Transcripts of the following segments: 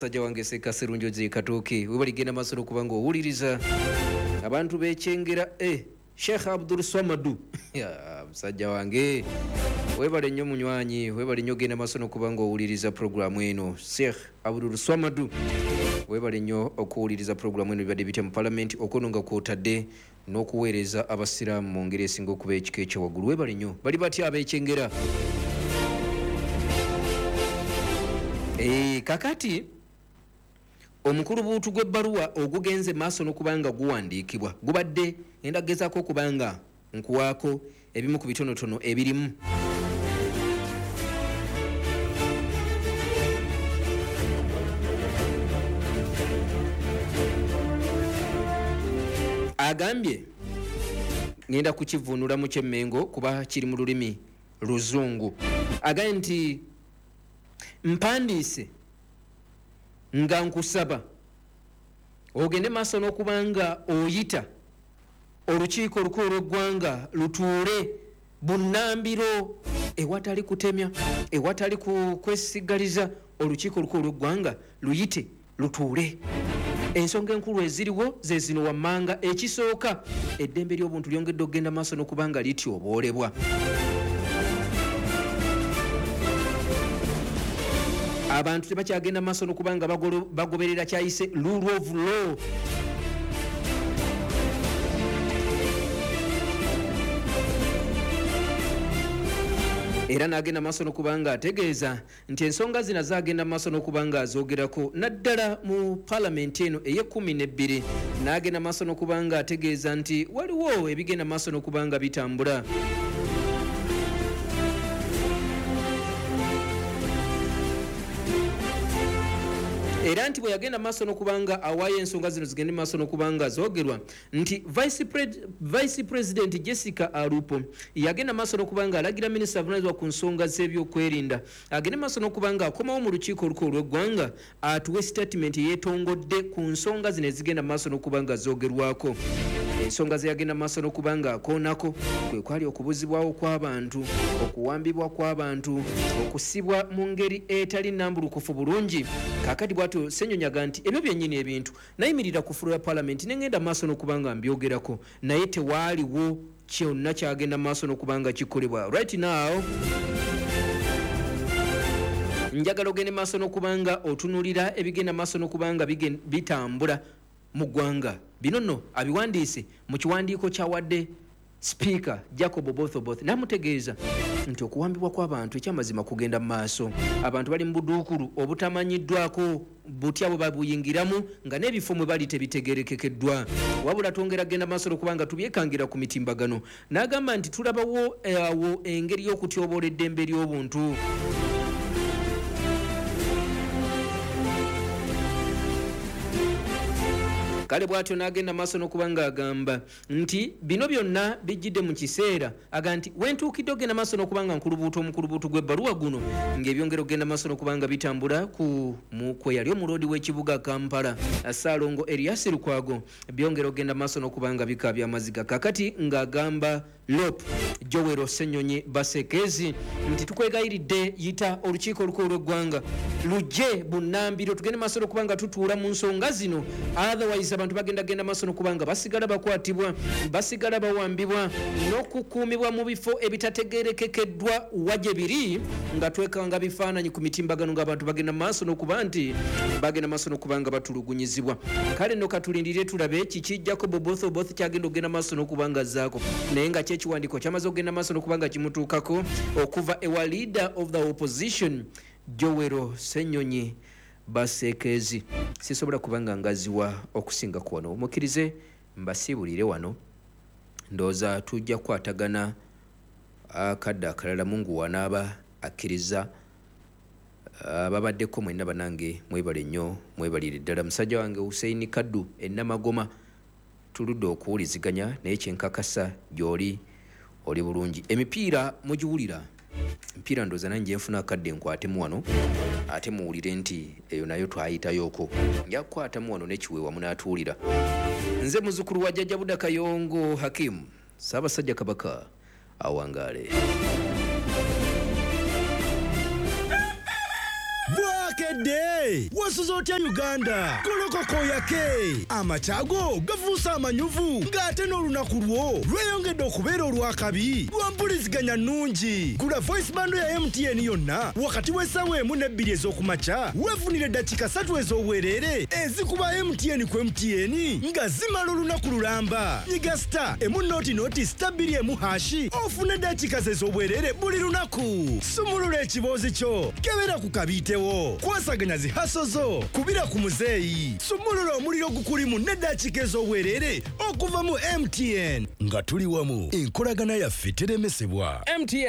Sajja wange Seka Serunjozi Katuuki webaligenda masoro kubanga owuliriza abantu bekyengera Sheikh Abdul Swamadu musajja wange webale nnyo munywanyi webale nnyo genda masoro kubanga owuliriza programu eno Sheikh Abdul Swamadu webale nnyo okuwuliriza programu eno bibadde bitya mu parliament okono nga kwotadde n'okuweereza abasiraamu mu ngeri esinga okuba ekika ekyawaggulu webale nnyo bali batya abekyengera kakati omukulu buutu gw'ebbaluwa ogugenze maaso n'okubanga guwandiikibwa gubadde endagezaako okubanga nkuwaako ebimu ku bitonotono ebirimu agambye ngenda kukivvuunula mu kyemmengo kuba kiri mu lulimi luzungu agambye nti mpandiise nga nkusaba ogende maaso n'okubanga oyita olukiiko olukulu lw'eggwanga lutuule bunnambiro ewatali kutemya ewatali kwesigaliza olukiiko olukulu lw'eggwanga luyite lutuule ensonga enkulu eziriwo ze zino wammanga ekisooka eddembe ly'obuntu lyongedde okugenda maaso n'okubanga lityoboolebwa abantu tebakyagenda maaso n'okubanga bagoberera kyayise rule of law era n'agenda maaso n'okubanga ategeeza nti ensonga zino zagenda maaso n'okubanga azoogerako naddala mu palamenti eno ey'12 n'agenda maaso n'okubanga ategeeza nti waliwo ebigenda maaso n'okubanga bitambula era nti bwe yagenda maaso n'okubanga awaayo ensonga zino zigende maaso n'okubanga zoogerwa nti vice president Jessica Alupo yagenda maaso n'okubanga alagira minisita avunaanyizibwa ku nsonga z'ebyokwerinda agende maaso n'okubanga akomawo mu lukiiko olukulu lw'eggwanga atuwe statement yeetongodde ku nsonga zino ezigenda maaso n'okubanga zoogerwako ensonga zeyagenda maaso n'okubanga akoonako kwe kwali okubuzibwawo kw'abantu okuwambibwa kw'abantu okusibwa mu ngeri etali nnambulukufu bulungi kaakati bw'atyo senyonyaga nti ebyo byennyini ebintu nayimirira ku ffulo ya palamenti nengenda maaso n'okubanga mbyogerako naye tewaaliwo kyonna kyagenda maaso n'okubanga kikolebwa right now njagala ogende maaso n'okubanga otunulira ebigenda maaso n'okubanga bitambula mu ggwanga bino nno abiwandiise mu kiwandiiko kyawadde Speaker Jacob Oboth namutegeeza nti okuwambibwa kw'abantu ekyamazima kugenda mu maaso abantu bali mu buduukulu obutamanyiddwako butya bwe babuyingiramu nga n'ebifo mwe bali tebitegerekekeddwa wabula twongera genda maaso okubanga tubyekangira ku mitimbagano n'agamba nti tulabawo awo engeri y'okutyoboola eddembe ly'obuntu kale bw'atyo n'agenda maaso n'okubanga agamba nti bino byonna bijjidde mu kiseera aga nti wentuukidde ogenda maaso n'okubanga omukulubuutu gw'ebbaluwa guno ng'ebyongera okugenda maaso n'okubanga bitambula kwe yali omuloodi w'ekibuga Kampala Ssaalongo Erias Lukwago byongera okugenda maaso n'okubanga bikaabya amaziga kakati ng'agamba Lop Joel Ssenyonyi Basekezi nti tukwegayiridde yita olukiiko olukulu lw'eggwanga lujje bunnambiro tugende maaso n'okubanga tutuula mu nsonga zino otherwise abantu bagenda maaso n'okubanga basigala bakwatibwa basigala bawambibwa n'okukuumibwa mu bifo ebitategeerekekeddwa wagye biri nga twekanga bifaananyi ku mitimbagano ng'abantu bagenda maaso n'okuba nti bagenda maaso n'okubanga batulugunyizibwa kale nno katulindire tulabe kikijjako Oboth kyagenda okugenda maaso n'okubanga zaako naye nga kyekiwandiiko kyamaze okugenda maaso n'okubanga kimutuukako okuva ewa leader of the opposition Joel Ssenyonyi Basekezi sisobola kubanga ngaziwa okusinga ku wano mukkirize mbasiibulire wano ndowooza tujja kukwatagana akadde akalala mungu wanaaba akkiriza babaddeko mwenna banange mwebale nnyo mwebalire ddala musajja wange Hussein Kaddu ennamagoma tuludde okuwuliziganya naye kyenkakasa gy'oli oli bulungi emipiira mugiwulira emipiira ndowooza nange nfuna akadde nkwatemu wano ate muwulire nti eyo nayo twayitayoko nja kukwatamu wano n'ekiweewa munaatuwulira nze muzukulu wa jjajja Budda Kayongo Hakimu Ssaabasajja Kabaka awangaale Bwakedde wasuza otya Uganda golokoko yake amachago gafuusa amanyuvu ng'ate n'olunaku lwo lweyongedde okubeera olwakabi lwampuliziganya nnungi. Gula voice bando ya MTN yonna wakati w'essaawa emu n'ebbiri ez'okumakya weefunire eddakiika 3 ez'obwereere ezikuba MTN ku MTN nga zimala olunaku lulamba. Nyiga star emu nooti star 2 hashi ofune eddakiika ze ez'obwereere buli lunaku. Sumulula ekiboozi kyo kebera ku kabiitewo. Kwasaganya zihaso zo kubira ku muzeeyi. Sumulula omuliro gukulimu n'eddakiika ez'obwereere okuva mu MTN. Nga tuli wamu enkolagana yaffe teremesebwa.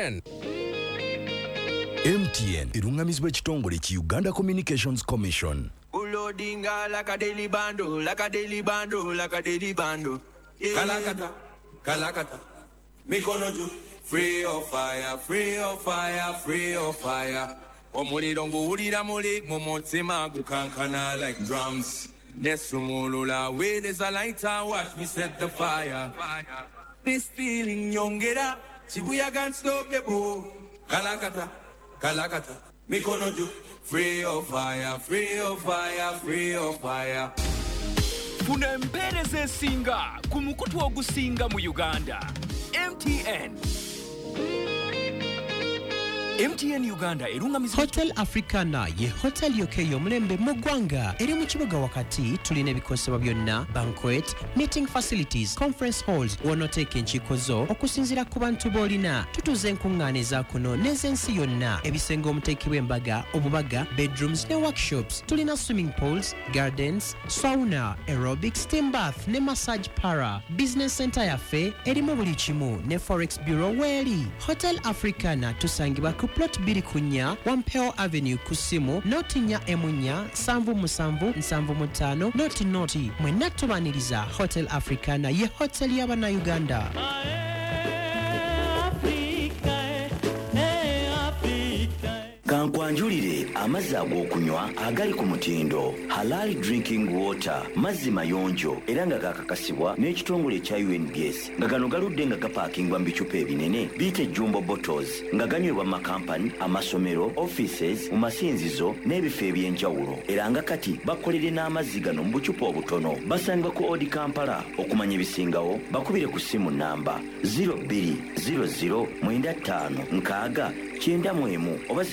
MTN erungamizibwa ekitongole ki Uganda Communications Commission. Ulodinga like a daily bando, like a daily bando, like a daily bando. Yeah. Kalakata, Mikonoju, free of fire, free of fire, free of fire. Omuli dongo ulira muli, momotsema gukankana like drums. Nesumulula, where there's a lighter, watch me set the fire. This feeling yongera, Shibuya can't stop the boom. Kalakata, Mikonoju, free of fire, free of fire, free of fire. Funa empeereza esinga ku mukutu ogusinga mu Uganda. MTN Uganda erungamizibwa Hotel Africana ye hotel yokeyo mulembe mu ggwanga eri mu kibuga wakati. Tulina ebikosebwa byonna: banquet, meeting facilities, conference halls w'onooteeka enkiiko zo okusinziira ku bantu b'olina. Tutuuza enkuŋŋaana eza kuno n'ez'ensi yonna, ebisenge omuteekebwa embaga, obubaga, bedrooms ne workshops. Tulina swimming pools, gardens, sauna, aerobics, steam bath ne massage para. Business center yaffe erimu buli kimu ne forex bureau weeri. Hotel Africana tusangibwa ku plot 2 Wampeo Avenue Kusimu Notinya Emunya 7775 Noti mwenna tubaniriza. Hotel Africana ye hotel y'abana Uganda. Kankwanjulire amazzi ag'okunywa agali ku mutindo Halal Drinking Water, mazzi mayonjo era nga gakakasibwa n'ekitongole ekya UNBS nga gano galudde nga gapaakingwa mu bicupa ebinene biyite jumbo bottles nga ganywebwa makampani, amasomero, offices, mu masinzizo n'ebifo eby'enjawulo era nga kati bakolere n'amazzi gano mu bucupa obutono. Basangibwa ku Odi Kampala. Okumanya ebisingawo bakubire ku ssimu namba 020095 oba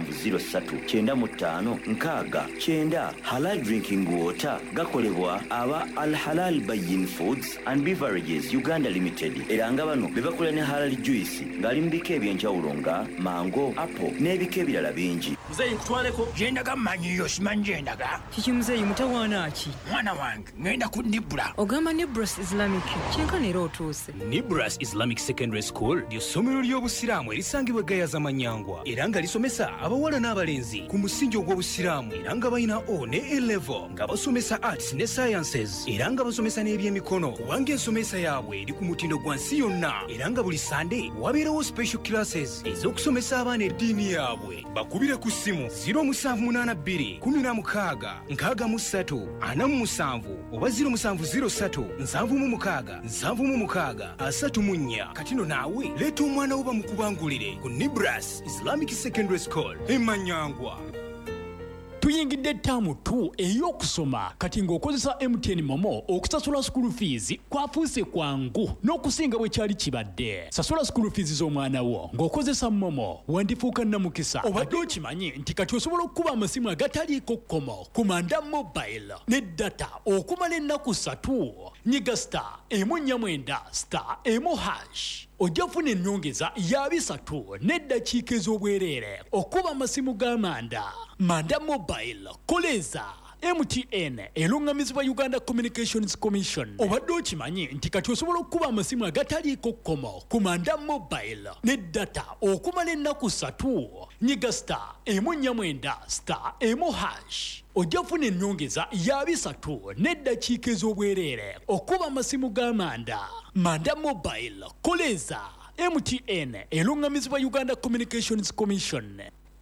070395 Halal Drinking Water gakolebwa aba Al Halal Bayin Foods and Beverages Uganda Limited era nga bano bebakola ne Halal Juice ngali mu bika ebyenjawulo nga mango, apple n'ebika ebirala bingi. muzeeyi nkutwaleko yendaga mmanyiyo simanyi yendaga kiki muzeeyi mutawaana ki mwana wange ngenda ku Nibra. ogamba Nibras Islamic kyenkana era otuuse. Nibras Islamic Secondary School ly'essomero ly'obusiraamu erisangibwa Gayaza Manyangwa era nga lisomesa abawala n'abalenzi ku musingi ogw'obusiraamu era nga balina O ne A-level nga basomesa arts ne sciences era nga basomesa n'ebyemikono kubanga ensomesa yaabwe eri ku mutindo gwa nsi yonna era nga buli Sunday wabeerawo special classes ez'okusomesa abaana eddiini yaabwe. Bakubire ku ssimu 0782 16 63 47 oba 0703 76 76 34. Katino naawe leeta omwana wo bamukubangulire ku Nibras Islamic Secondary School Manyangwa. Tuyingidde ttaamu 2 ey'okusoma kati ng'okozesa MTN Momo okusasula school fees kwafuuse kwangu n'okusinga bwe kyali kibadde. Sasula school fees z'omwana wo ng'okozesa Momo wandifuuka nnamukisa. Obadde okimanyi nti kati osobola okukuba amasimu agataliiko kkomo ku Manda Mobile ne data okumala ennaku 3. Nyiga star emu 49 star emu hash. Ojja kufuna ennyongeza ya 3 n'eddakiika ez'obwereere okuba amasimu g'Amanda. Manda Mobile koleza MTN erungamizibwa Uganda Communications Commission. Obadde okimanyi nti kati osobola okukuba amasimu agataliiko kkomo ku Manda Mobile ne data okumala ennaku 3. Nyiga star emu 49 star emu hash. Ojja kufuna ennyongeza ya 3 n'eddakiika ez'obwereere okuba amasimu g'Amanda. Manda Mobile koleza MTN erungamizibwa Uganda Communications Commission.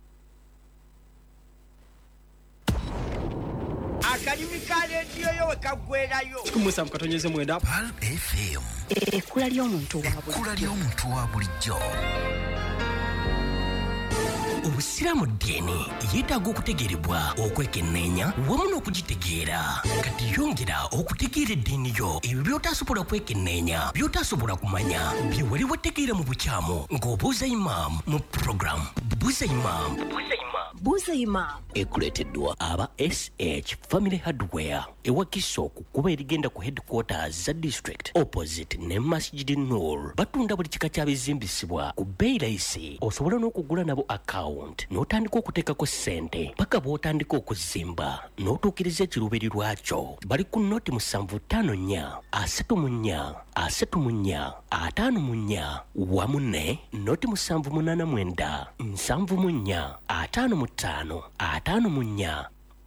Akadimi ka rediyo yo wekagwerayo Kumusamu katonyeze mwenda Pal FM Ekkula ly'omuntu wa bulijjo. Ekkula ly'omuntu wa bulijjo. Obusiraamu ddiini yeetaaga okutegeerebwa okwekenneenya wamu n'okugitegeera. Kati yongera okutegeera eddiini yo ebyo by'otasobola kwekenneenya by'otasobola kumanya bye wali wategeera mu bukyamu ng'obuuza imaamu mu puroguramu Buuza Imam. Buuza Imam ekuleeteddwa aba SH Family Hardware ewakiso kukuba erigenda ku headquarters za district opposite ne Masjid Noor. Batunda buli kika kyabizimbisibwa ku bbeeyi layisi. Osobola n'okugula nabo account n'otandika okuteekako ssente paka bw'otandika okuzimba n'otuukiriza ekiruubiri lwakyo. Bali ku noti 754 34 34 54 wamu ne noti 789 74 55 54.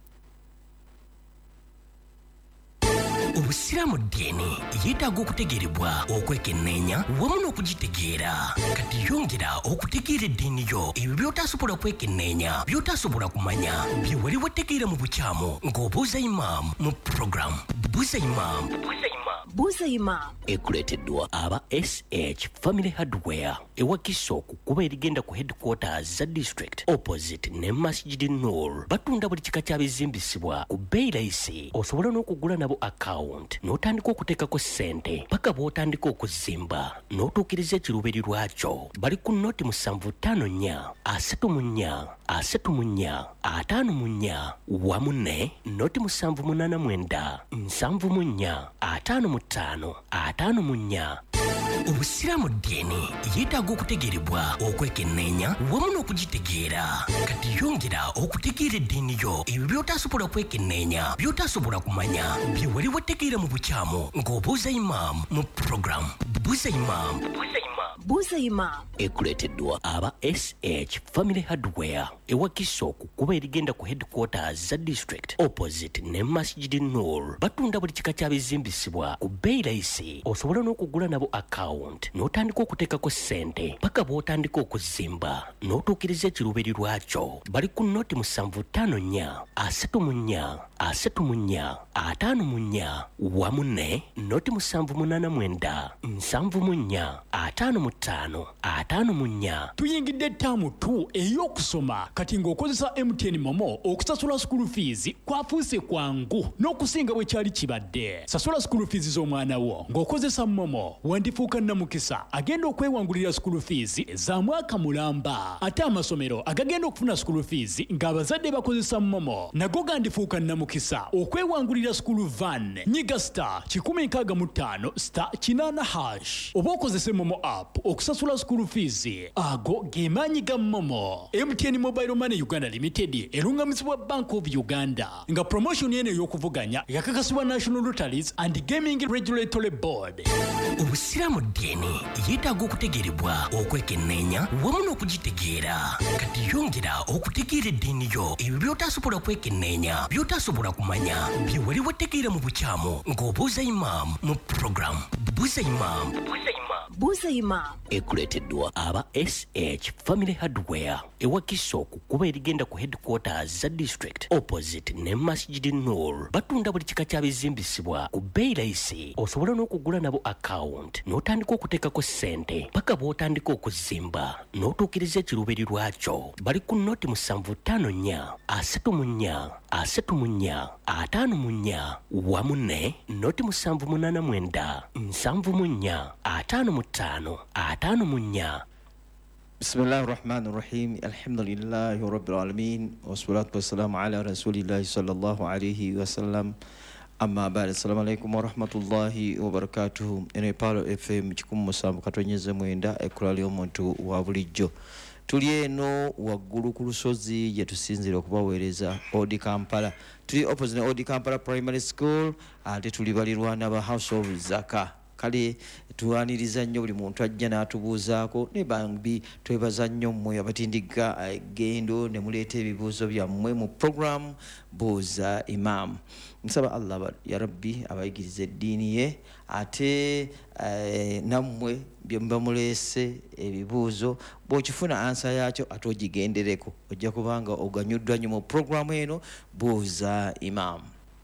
Obusiraamu ddiini yeetaaga okutegeerebwa okwekenneenya wamu n'okugitegeera. Kati yongera okutegeera eddiini yo ebyo by'otasobola kwekenneenya by'otasobola kumanya bye wali wategeera mu bukyamu ng'obuuza imaamu mu puroguramu Buuza Imam. Buuza Imam ekuleeteddwa aba SH Family Hardware ewakiso kukuba erigenda ku headquarters za district opposite ne Masjid Noor. Batunda buli kika kyabizimbisibwa ku bbeeyi layisi. Osobola n'okugula nabo account n'otandika okuteekako ssente paka bw'otandika okuzimba n'otuukiriza ekiruubiri lwakyo. Bali ku noti 754 34 34 54 wamu ne noti 789 74 55 54. Obusiraamu ddiini yeetaaga okutegeerebwa okwekenneenya wamu n'okugitegeera. Kati yongera okutegeera eddiini yo ebyo by'otasobola kwekenneenya by'otasobola kumanya bye wali wategeera mu bukyamu ng'obuuza imaamu mu puroguramu Buuza Imam. Buuza Imam ekuleeteddwa aba SH Family Hardware ewakiso kukuba erigenda ku headquarters za district opposite ne Masjid Noor. Batunda buli kika kyabizimbisibwa ku bbeeyi layisi. Osobola n'okugula nabo account n'otandika okuteekako ssente paka bw'otandika okuzimba n'otuukiriza ekiruubiri lwakyo. Bali ku noti 754 34 34 54 wamu ne noti 789 74 55 54. Tuyingidde ettaamu 2 ey'okusoma kati ng'okozesa MTN Momo okusasula school fees kwafuuse kwangu n'okusinga bwe kyali kibadde. Sasula school fees z'omwana wo ng'okozesa Momo wandifuuka nnamukisa agenda okwewangulira school fees za mwaka mulamba. Ate amasomero agagenda okufuna school fees ng'abazadde bakozesa Momo nago gandifuuka nnamukisa okwewangulira school van. Nyiga star 165 star 8#. Oba okozese Momo app okusasula school fees ago gemaanyi ga Momo. MTN Mobile Money Uganda Limited erungamizibwa Bank of Uganda nga promotion eno ey'okuvuganya yakakasibwa National Lotteries and Gaming Regulatory Board. Obusiraamu ddiini yeetaaga okutegeerebwa okwekenneenya wamu n'okugitegeera. Kati yongera okutegeera eddiini yo ebyo by'otasobola kwekenneenya by'otasobola kumanya bye wali wategeera mu bukyamu ng'obuuza imaamu mu puroguramu Buuza Imam. Buuza Imam ekuleeteddwa aba SH Family Hardware ewakiso kukuba erigenda ku headquarters za district opposite ne Masjid Noor. Batunda buli kika kyabizimbisibwa ku bbeeyi layisi. Osobola n'okugula nabo account n'otandika okuteekako ssente paka bw'otandika okuzimba n'otuukiriza ekiruubiri lwakyo. Bali ku noti 754 34 34 54 wamu ne noti 789 74 55 54. بسم الله الرحمن الرحيم الحمد لله رب العالمين والصلاة والسلام على رسول الله صلى الله عليه وسلم أما بعد السلام عليكم ورحمة الله وبركاته إني Palo FM chikumu musambu katonyeze mwenda ekulali omuntu wa bulijjo. Tuli eno waggulu ku lusozi gye tusinzira okubaweereza Odi Kampala. Tuli opposite Odi Kampala Primary School ate tuli balirwana ba House of Zaka. Kale tuwaniriza nnyo buli muntu ajja n'atubuuzaako ne bambi twebaza nnyo mmwe abatindiga gendo ne muleeta ebibuuzo byammwe mu program Buuza Imam. Nsaba Allah ya Rabbi abayigirize eddiini ye ate nammwe bye muleese ebibuuzo bw'okifuna ansa yaakyo ate ogigendereko ojja kubanga oganyuddwa nnyo mu program eno Buuza Imam.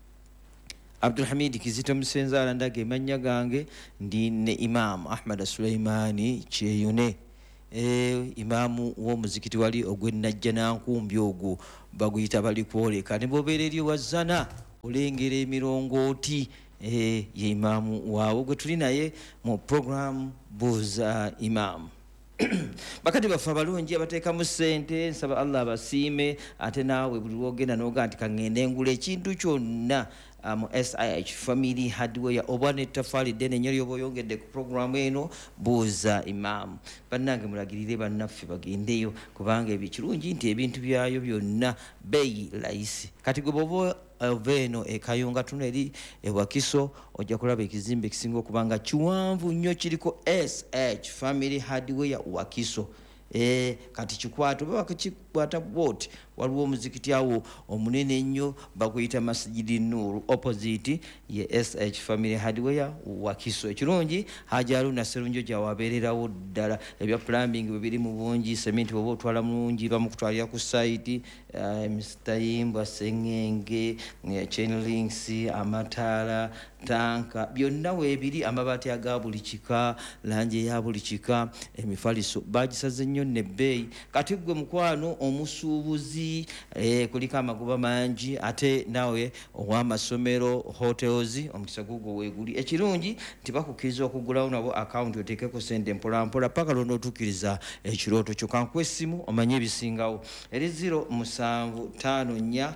Abdulhamid Kizito Msenzala ndage manya gange ndi ne Imam Ahmad Suleimani Cheyune imaamu w'omuzikiti wali ogw'ennajja nankumbi ogwo baguyita bali kwoleka ne bobeera eri wazana olengera emirongooti ye imaamu waabwe gwe tuli naye mu programu buuza imaamu. Bakati baffe abalungi abateekamu ssente nsaba Allah abasiime ate naawe buli lwogenda n'oga nti kaŋŋende ngula ekintu kyonna mu SIH Family Hardware oba n'ettafaali ddene nnyo lyoba oyongedde ku programu eno buuza imaamu. Bannange mulagirire bannaffe bagendeyo kubanga ebyo kirungi nti ebintu byayo byonna beeyi layisi. Kati gwe bw'oba ova eno ekayunga tuno eri ewakiso ojja kulaba ekizimbe ekisinga okubanga kiwanvu nnyo kiriko SH Family Hardware Wakiso. Kati kikwata oba bakikwata bwoti waliwo omuzikiti awo omunene ennyo baguyita Masjidi Nur opposite ye SH Family Hardware Wakiso. Ekirungi Haji Haruna Sserunjo gyawabeererawo ddala ebya plumbing bwe biri mu bungi sementi bwoba otwala mulungi bamukutwalira ku site Mr. Sengenge chain links amataala tanka byonna weebiri amabaati aga buli kika langi eya buli kika emifaliso bagisaze nnyo nebbeeyi. Kati gwe mukwano omusuubuzi kuliko amagoba mangi ate nawe ow'amasomero hotels omukisa gugwo weeguli. Ekirungi nti bakukkiriza okugulawo nabo akawunti oteekeko sente mpolampola paka lw'onootuukiriza ekirooto kyo. Kankuwa essimu omanye ebisingawo eri 0754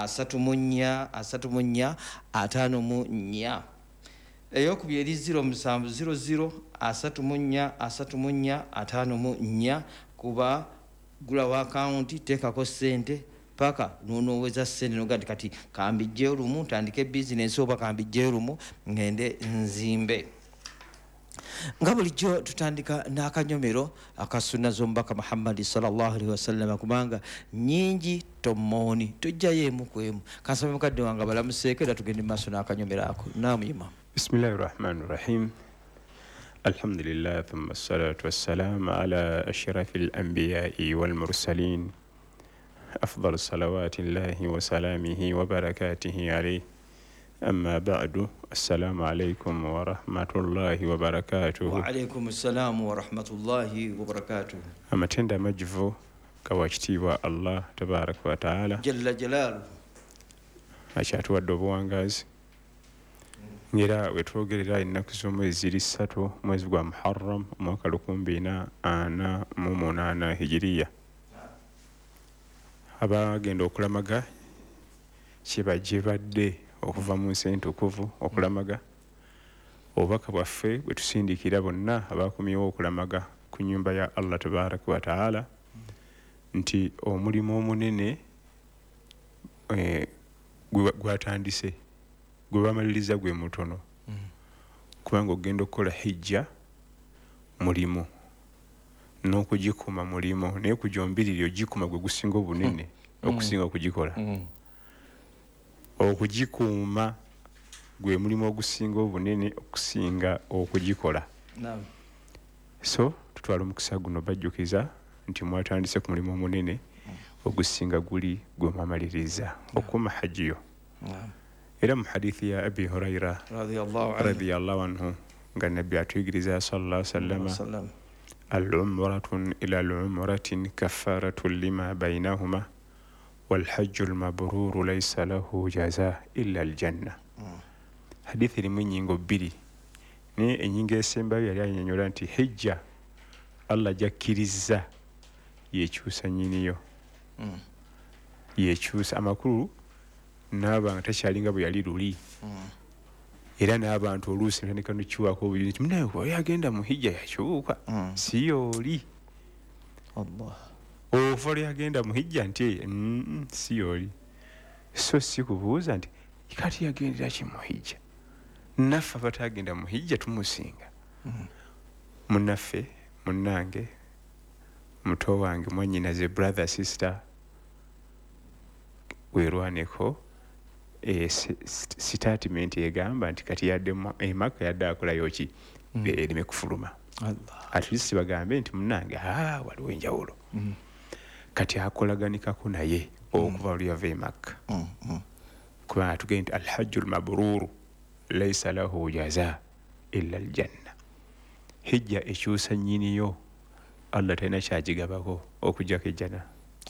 34 54 eyokubiri eri 0700 34 54 kuba gulawo akawunti teekako ssente paka nonooweza ssente noga nti kati kambijjeyo lumu ntandike bizinensi oba kambijjeyo lumu ngende nzimbe. Nga bulijjo tutandika n'akanyomero akasunnaza omubaka Muhammadi sallallahu alaihi wasallam kubanga nyingi tomooni tujjayo emu ku emu. Kansaba mukadde wange balamuseeko era tugende maaso n'akanyomero ako. Naamu Imam. Bismillahi rahmani rahim. Alhamdulillah thumma salatu wassalam ala ashrafil anbiya'i wal mursalin afdal salawatillahi wa salamihi wa barakatihi alayhi. أما بعد السلام عليكم ورحمة الله وبركاته. وعليكم السلام ورحمة الله وبركاته. أما تند مجفو كواجتيوا الله تبارك وتعالى جل جلاله أشاتوا الدبوانغاز ngira wetwogerera ennaku z'omwezi 3 mwezi gwa Muharram omwaka 2048 hijiriya. Abagenda okulamaga kibagibadde okuva mu nsi entukuvu okulamaga obubaka bwaffe bwe tusindikira bonna abakumyewo okulamaga ku nnyumba ya Allah tabaraka wa taala nti omulimu omunene gwatandise gwe bamaliriza gwe mutono kubanga ogenda okukola hijja mulimu n'okugikuma mulimu naye kujombirira ogikuma gwe gusinga obunene okusinga okugikola. Okugikuuma gwe mulimu ogusinga obunene okusinga okugikola. So tutwala omukisa guno bajjukiza nti mwatandise ku mulimu omunene ogusinga guli gwe mwamaliriza okuma hajjiyo. Era mu hadithi ya Abi Huraira radiyallahu anhu nga nabbi atuyigiriza sallallahu alaihi wasallam al-umratun ila al-umratin kaffaratun lima bainahuma والحج المبرور ليس له جزاء إلا الجنة. حديث limu nyingo bbiri ne enyingo esembayo yali anyanyola nti hijja Allah jakkiriza yekyusa nyiniyo yekyusa amakulu n'abanga takyalinga bwe yali luli era n'abantu oluusi ntandika nokiwaako obuyuni nti munaye oyo agenda mu hijja yakyuka si yooli Allah ofole agenda mu hijja nti si yooli so si kubuuza nti kati yagendera ki mu hijja naffe abatagenda mu hijja tumusinga munaffe munnange muto wange mwannyinaze brother sister weerwaneko statement egamba nti kati yadde emaka yadde akolayo ki erime kufuluma at least bagambe nti munnange waliwo enjawulo kati akolaganikako naye okuva luli yava emaka kubanga tugende nti alhajju lmabruru laisa lahu jaza illa aljanna hijja ekyusa nnyiniyo Allah talina kyagigabako okujjako ejjana.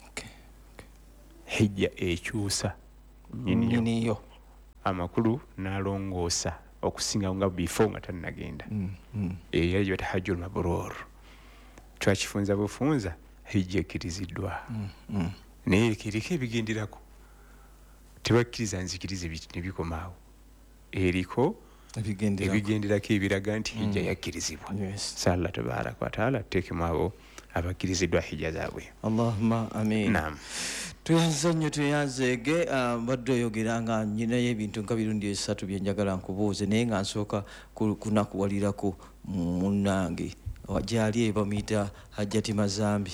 Hijja ekyusa nyiniyo amakulu n'alongoosa okusinga nga before nga tannagenda. Eyo gye bata hajjul mabrur. Twakifunza bufunza hijja ekkiriziddwa. Naye kiriko ebigenderako. Tebakkiriza nzikirize ne bikomaawo. Eriko ebigenderako ebiraga nti hijja yakkirizibwa. Allah tabaraka wa taala ateekemu abo abakkiriziddwa hijja zaabwe. Allahumma amin. Naam. Tuyanze nnyo tuyanzeege badde oyogera nga nyinayo ebintu nga birundi 3 bye njagala nkubuuze naye nga nsooka kunakuwalirako munnange gyali bamuyita Hajjati Mazambi.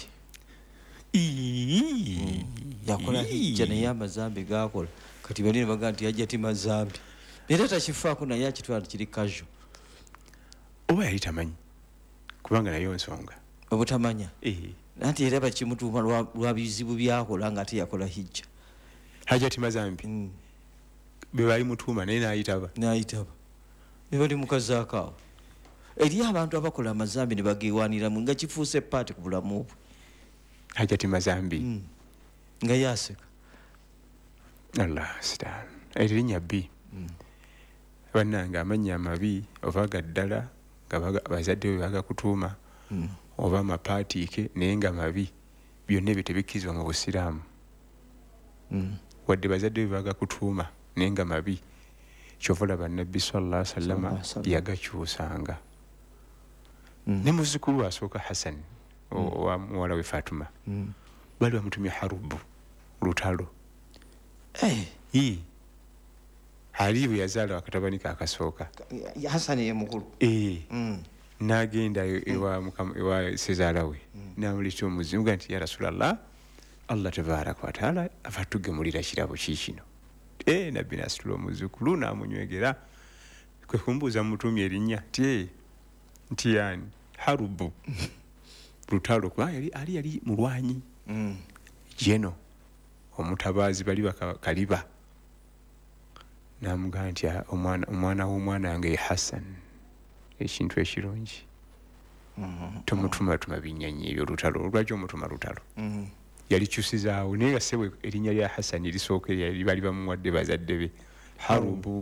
Yakola hijja naye amazambi gakola kati bali ne baga nti Hajjati Mazambi era takifaako naye akitwala kiri casual. Oba yali tamanyi kubanga nayo nsonga obutamanya nanti era bakimutuuma lwa bizibu byakola nga ate yakola hijja. Hajjati Mazambi be bali mutuuma naye n'ayitaba ne bali mukazaakaawo eri abantu abakola amazambi ne bageewaaniramu nga kifuuse paati ku bulamu bwe. Hajjati Mazambi nga yaseka. Allah staan erinnya bbi bannange amannya amabi oba gaddala nga bazadde bwe bagakutuuma oba amapaatiike naye nga mabi byonna ebyo tebikkirizibwa mu busiraamu. Wadde bazadde bwe bagakutuuma naye nga mabi kyova olaba Nabbi sallallahu alaihi wasallama yagakyusanga. Ne muzzukulu asooka Hassan owa muwala we Fatuma bali bamutumye harubu lutalo. Ali bwe yazaala akatabani kakasooka Hassan ye mukulu n'agenda ewa sezaala we n'amuleeta omuzimu nti ya Rasulallah Allah tabaraka wa taala ava tugemulira kirabo kiikino. Nabbi n'asitula omuzzukulu n'amunywegera kwe kumbuuza mutumye erinnya nti yani harubu lutalo kubanga yali mulwanyi jeno omutabaazi bali bakaliba. N'amugamba nti omwana w'omwana wange ye Hassan ekintu ekirungi tomutumatuma binnyanyi ebyo lutalo. Lwaki omutuma lutalo? Yalikyusizaawo naye nga ssebwe erinnya lya Hassan lisooka bali bamuwadde bazadde be harubu.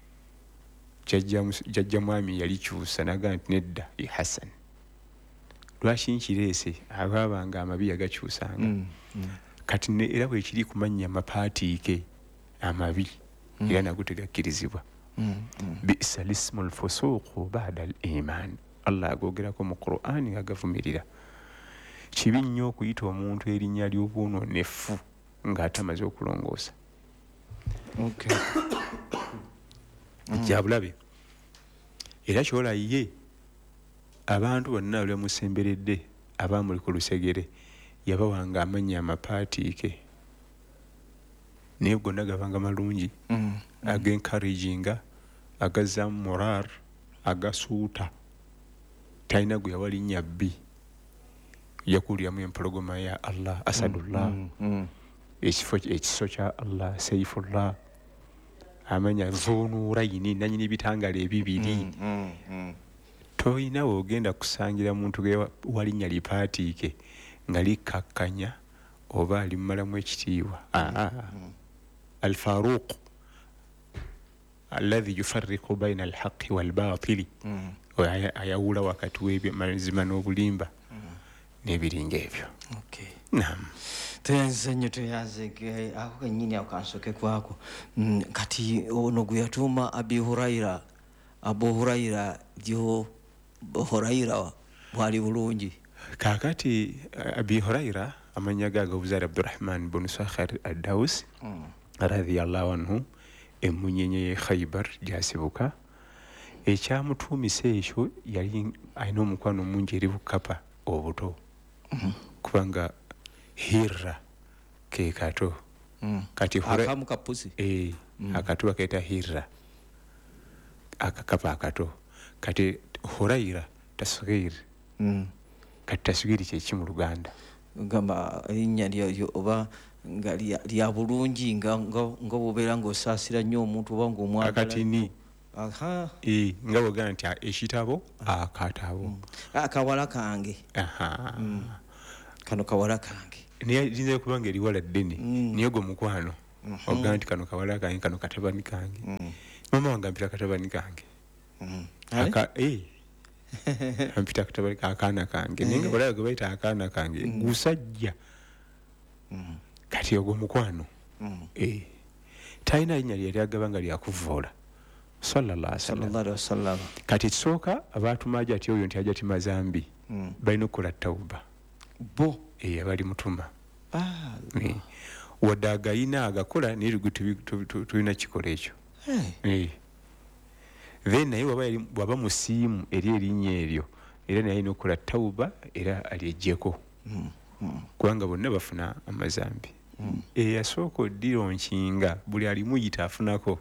Jjajja mwami yalikyusa n'agamba nti nedda ye Hassan. Lwaki nkireese abaabanga amabi yagakyusanga kati era bwe kiri ku mannya amapaatiike amabi era nago tegakkirizibwa. Bi'sa lismu lfusuuqu ba'da al-iman. Allah agogerako mu Qur'ani nga gavumirira. Kibi nnyo okuyita omuntu erinnya ly'obwononefu ng'ate amaze okulongoosa. Jabulabe era kyolayiye abantu bonna bali bamusemberedde abamuli ku lusegere yabawanga amannya amapaatiike naye gonna gabanga malungi ag'encouraginga agazza moral agasuuta. Talina gwe yawa linnya bbi yakuliramu empologoma ya Allah Asadullah ekiso kya Allah Saifullah amanya Zunuurayini nanyini bitangala ebibiri. Toyina wogenda kusangira muntu ge walinnya lipaatiike nga likakkanya oba alimumalamu ekitiibwa. Al-Faruq alladhi yufarriqu bayna al-haqqi wal-baatili ayawula wakati w'amazima n'obulimba n'ebiringa ebyo. Naam. Tuyanze nnyo tuyanzege ako kennyini ako kansoke kwako kati ono gwe yatuuma Abu Huraira jo Huraira bwali bulungi. Kaakati Abi Huraira amanya gagabuza Abdurrahman bin Sakhar ad-Dawsi radiyallahu anhu emunyenye ye Khaybar gyasibuka ekyamutuumisa ekyo yali alina omukwano mungi eri Bukapa obuto kubanga Hirra ke kato kati akamu kapusi akato akaita Hirra akakapa akato kati Huraira tasghir kati tasghiri kye mu Luganda gamba erinnya lyo oba nga lya bulungi nga bubeera ng'osaasira nnyo omuntu oba ng'omwagala akati ni aha nga bwogana nti ekitabo akatabo akawala kange kano kawala kange naye linza kubanga eriwala ddene niyo gwe mukwano ogana nti kano kawala kange kano katabani kange mama wange ampita katabani kange ampita katabani akaana kange naye nga balaba gwe bayita akaana kange gusajja kati ogwo mukwano talina linnya lyali agaba nga lyakuvoola sallallahu alaihi wasallam kati ekisooka abaatumaja ati oyo nti ajja timazambi balina okukola tawuba bo abali mutuma wadde agayina agakola naye tulina kikola ekyo then naye waba musiimu eri erinnya eryo era naye alina okukola tawuba era alyejjeko kubanga bonna bafuna amazambi eyasooka oddironkinga buli alimuyita afunako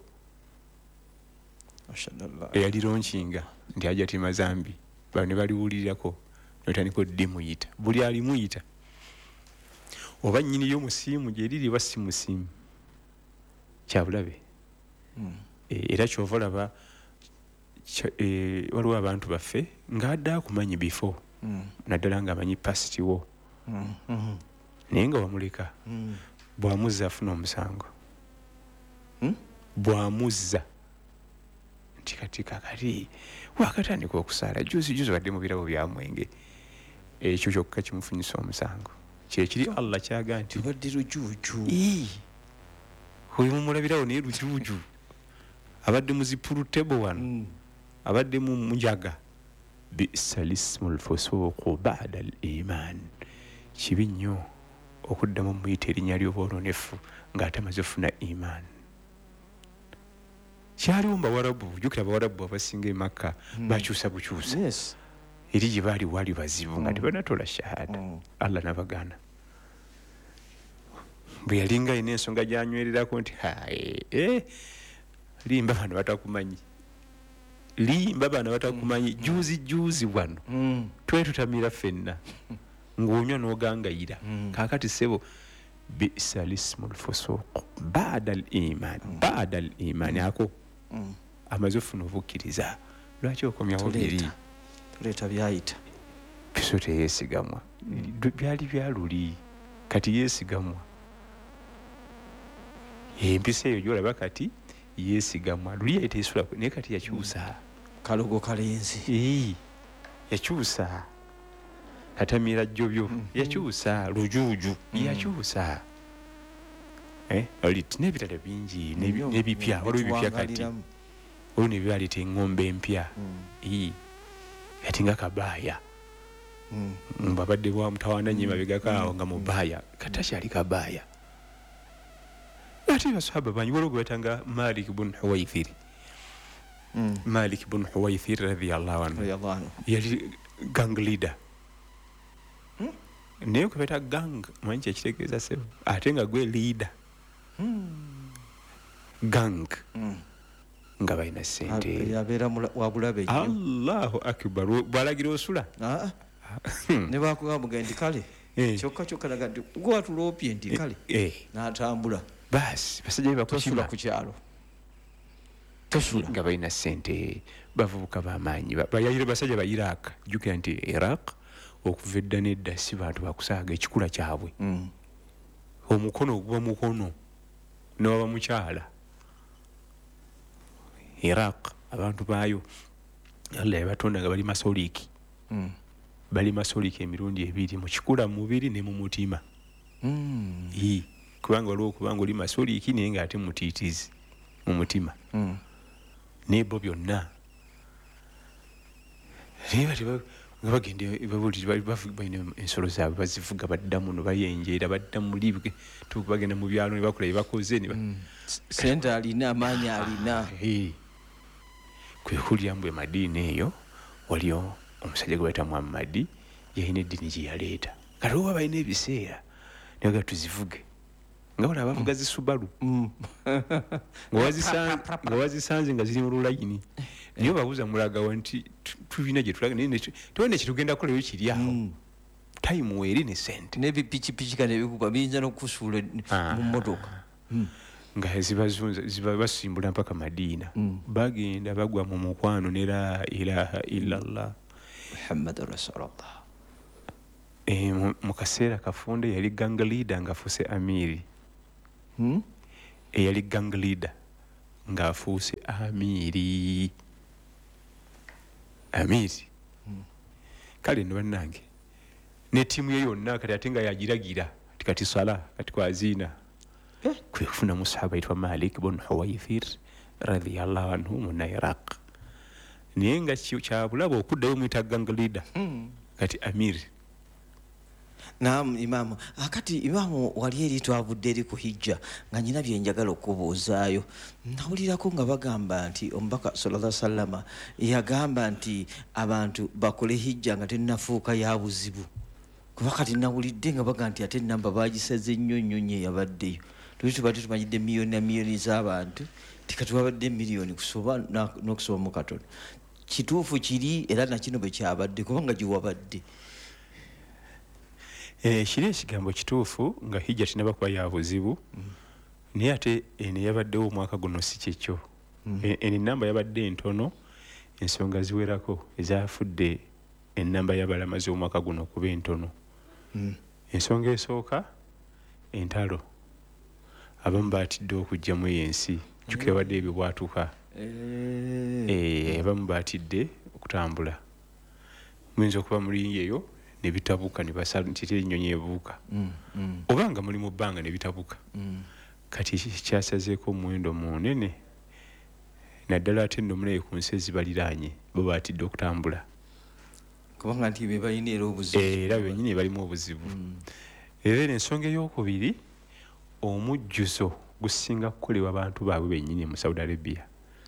eyalironkinga nti ajja timazambi bano ne baliwulirirako notandika oddimuyita buli alimuyita oba nnyini y'omusiimu gyeriri ba si musiimu kyabulabe era kyova olaba waliwo abantu baffe ng'adde akumanyi before naddala ng'amanyi pasitiwo naye nga wamuleka bw'amuzza afuna omusango bw'amuzza nti kati kakati wakatandika okusaala juzi wadde mu birabo bya mwenge ekyo kyokka kimufunyisa omusango kyekiri Allah kyaga nti badde lujuuju oyo mumulabirawo naye lujuuju abadde muzipulutebo wano abadde mu mujaga bisalismul fusuuqu ba'da al-iman kibi nnyo okuddamu muyita erinnya ly'obwononefu ng'ate amaze ofuna iman kyaliwo mbawarabu jukira abawarabu abasinga e Makka bakyusa bukyusa eri gye baali waali bazibu nga tebanatola shahada Allah nabagaana bwe yalinga alina ensonga gyanywererako nti limba bano batakumanyi juzi wano twetutamira ffenna ng'onywa n'ogangayira kaakati sebo bisa lismul fusuuq ba'da al-iman ako amaze ofuna obukkiriza lwaki okomyawo biri tuleeta byayita biso teyeesigamwa byali byaluli kati yeesigamwa empisa eyo gyolaba kati yeesigamwa luli yayita esula naye kati yakyusa kalogo kalenzi yakyusa katamira jjobyo yakyusa lujuuju yakyusa oliti n'ebirala bingi n'ebipya waliwo ebipya kati waliwo nebyaleeta eŋŋombe empya kati nga kabaaya mbabadde bwa mutawaana nnyo mabegakaawo nga mubaaya kati akyali kabaaya ate basahaba bangi waliwo gwe bayitanga Malik bun Huwaithir radiyallahu anhu yali gang leader naye kwe bayita gang manyi kyekitegeeza sebo ate nga gwe leader gang nga balina sente yabeera wabulabe Allahu akbar bwalagira osula ne bakugamba nti kale kyokka naga nti gwe watulopye nti kale n'atambula basi basajja basula ku kyalo tosula nga balina sente bavubuka b'amaanyi bayayire basajja ba Iraq jjukira nti Iraq okuva edda nedda si bantu bakusaaga ekikula kyabwe omukono oguba mukono newaba mukyala Iraq abantu baayo Allah yabatonda nga bali masoliki bali masoliki emirundi ebiri mu kikula mu mubiri ne mu mutima kubanga waliwo okubanga oli masoliki naye ng'ate mutiitizi mu mutima nebo byonna nga bagenda balina ensolo zaabwe bazivuga badda muno bayenjeera badda mulibwe bagenda mu byalo ne bakola bye bakoze sente alina amaanyi alina kwe kulya mbwe madiini eyo waliyo omusajja gwe bayita Muhammadi yalina eddiini gye yaleeta kati oba balina ebiseera naye tuzivuge nga wala abavuga zisubalu nga wazisanze nga ziri mu lulayini naye obabuuza mulagawa nti tulina gye tulaga tewena kyetugenda kukolayo kiri awo tayimu weeri ne sente n'ebipikipiki kane bikuba biyinza n'okusuula mu mmotoka nga ziba basimbula mpaka Madiina bagenda bagwa mu mukwano ne la ilaha illallah Muhammadur Rasulullah. Mu kaseera Kafunde yali gang leader ng'afuuse amiri. Eyali gang leader ng'afuuse amiri. Kale nno bannange ne ttiimu ye yonna kati ate nga yagiragira kati sala kati kwazina kwe kufuna musahaba yitwa Malik ibn Huwaythir radiyallahu anhu mu Iraq. Naye nga kyabulaba okuddayo mwita gang leader kati amiri. Naam Imam, akati Imam wali eri twavudde eri ku hijja nga nyina bye njagala okubuuzaayo. Nawulirako nga bagamba nti omubaka sallallahu alaihi wasallam yagamba nti abantu bakole hijja nga tennafuuka ya buzibu. Kuba kati nawulidde nga baga nti ate namba baagisaze nnyo nnyo yabaddeyo. Tubadde tumanyidde miliyoni z'abantu tikati wabadde miliyoni kusoba n'okusoba mu katono. Kituufu kiri era nakino bwe kyabadde kubanga giwabadde. Kiri ekigambo kituufu nga hijja tinaba kuba ya buzibu naye ate eno yabaddewo omwaka guno si kyekyo. Eno ennamba yabadde entono ensonga ziwerako ezafudde ennamba y'abalamazi omwaka guno kuba entono. Ensonga esooka entalo abamu baatidde okujjamu ensi jjukira wadde ebyo bwatuka abamu baatidde okutambula muyinza okuba mulingi eyo ne bitabuka ne basala nti ennyonyi ebuuka oba nga muli mu bbanga ne bitabuka kati kyasazeeko omuwendo munene naddala ate nno mulabe ku nsi ezibaliraanye bo baatidde okutambula kubanga nti be balina era obuzibu era bennyini balimu obuzibu. Era ensonga ey'okubiri omujjuzo gusinga kukolebwa abantu baabwe bennyini mu Saudi Arabia.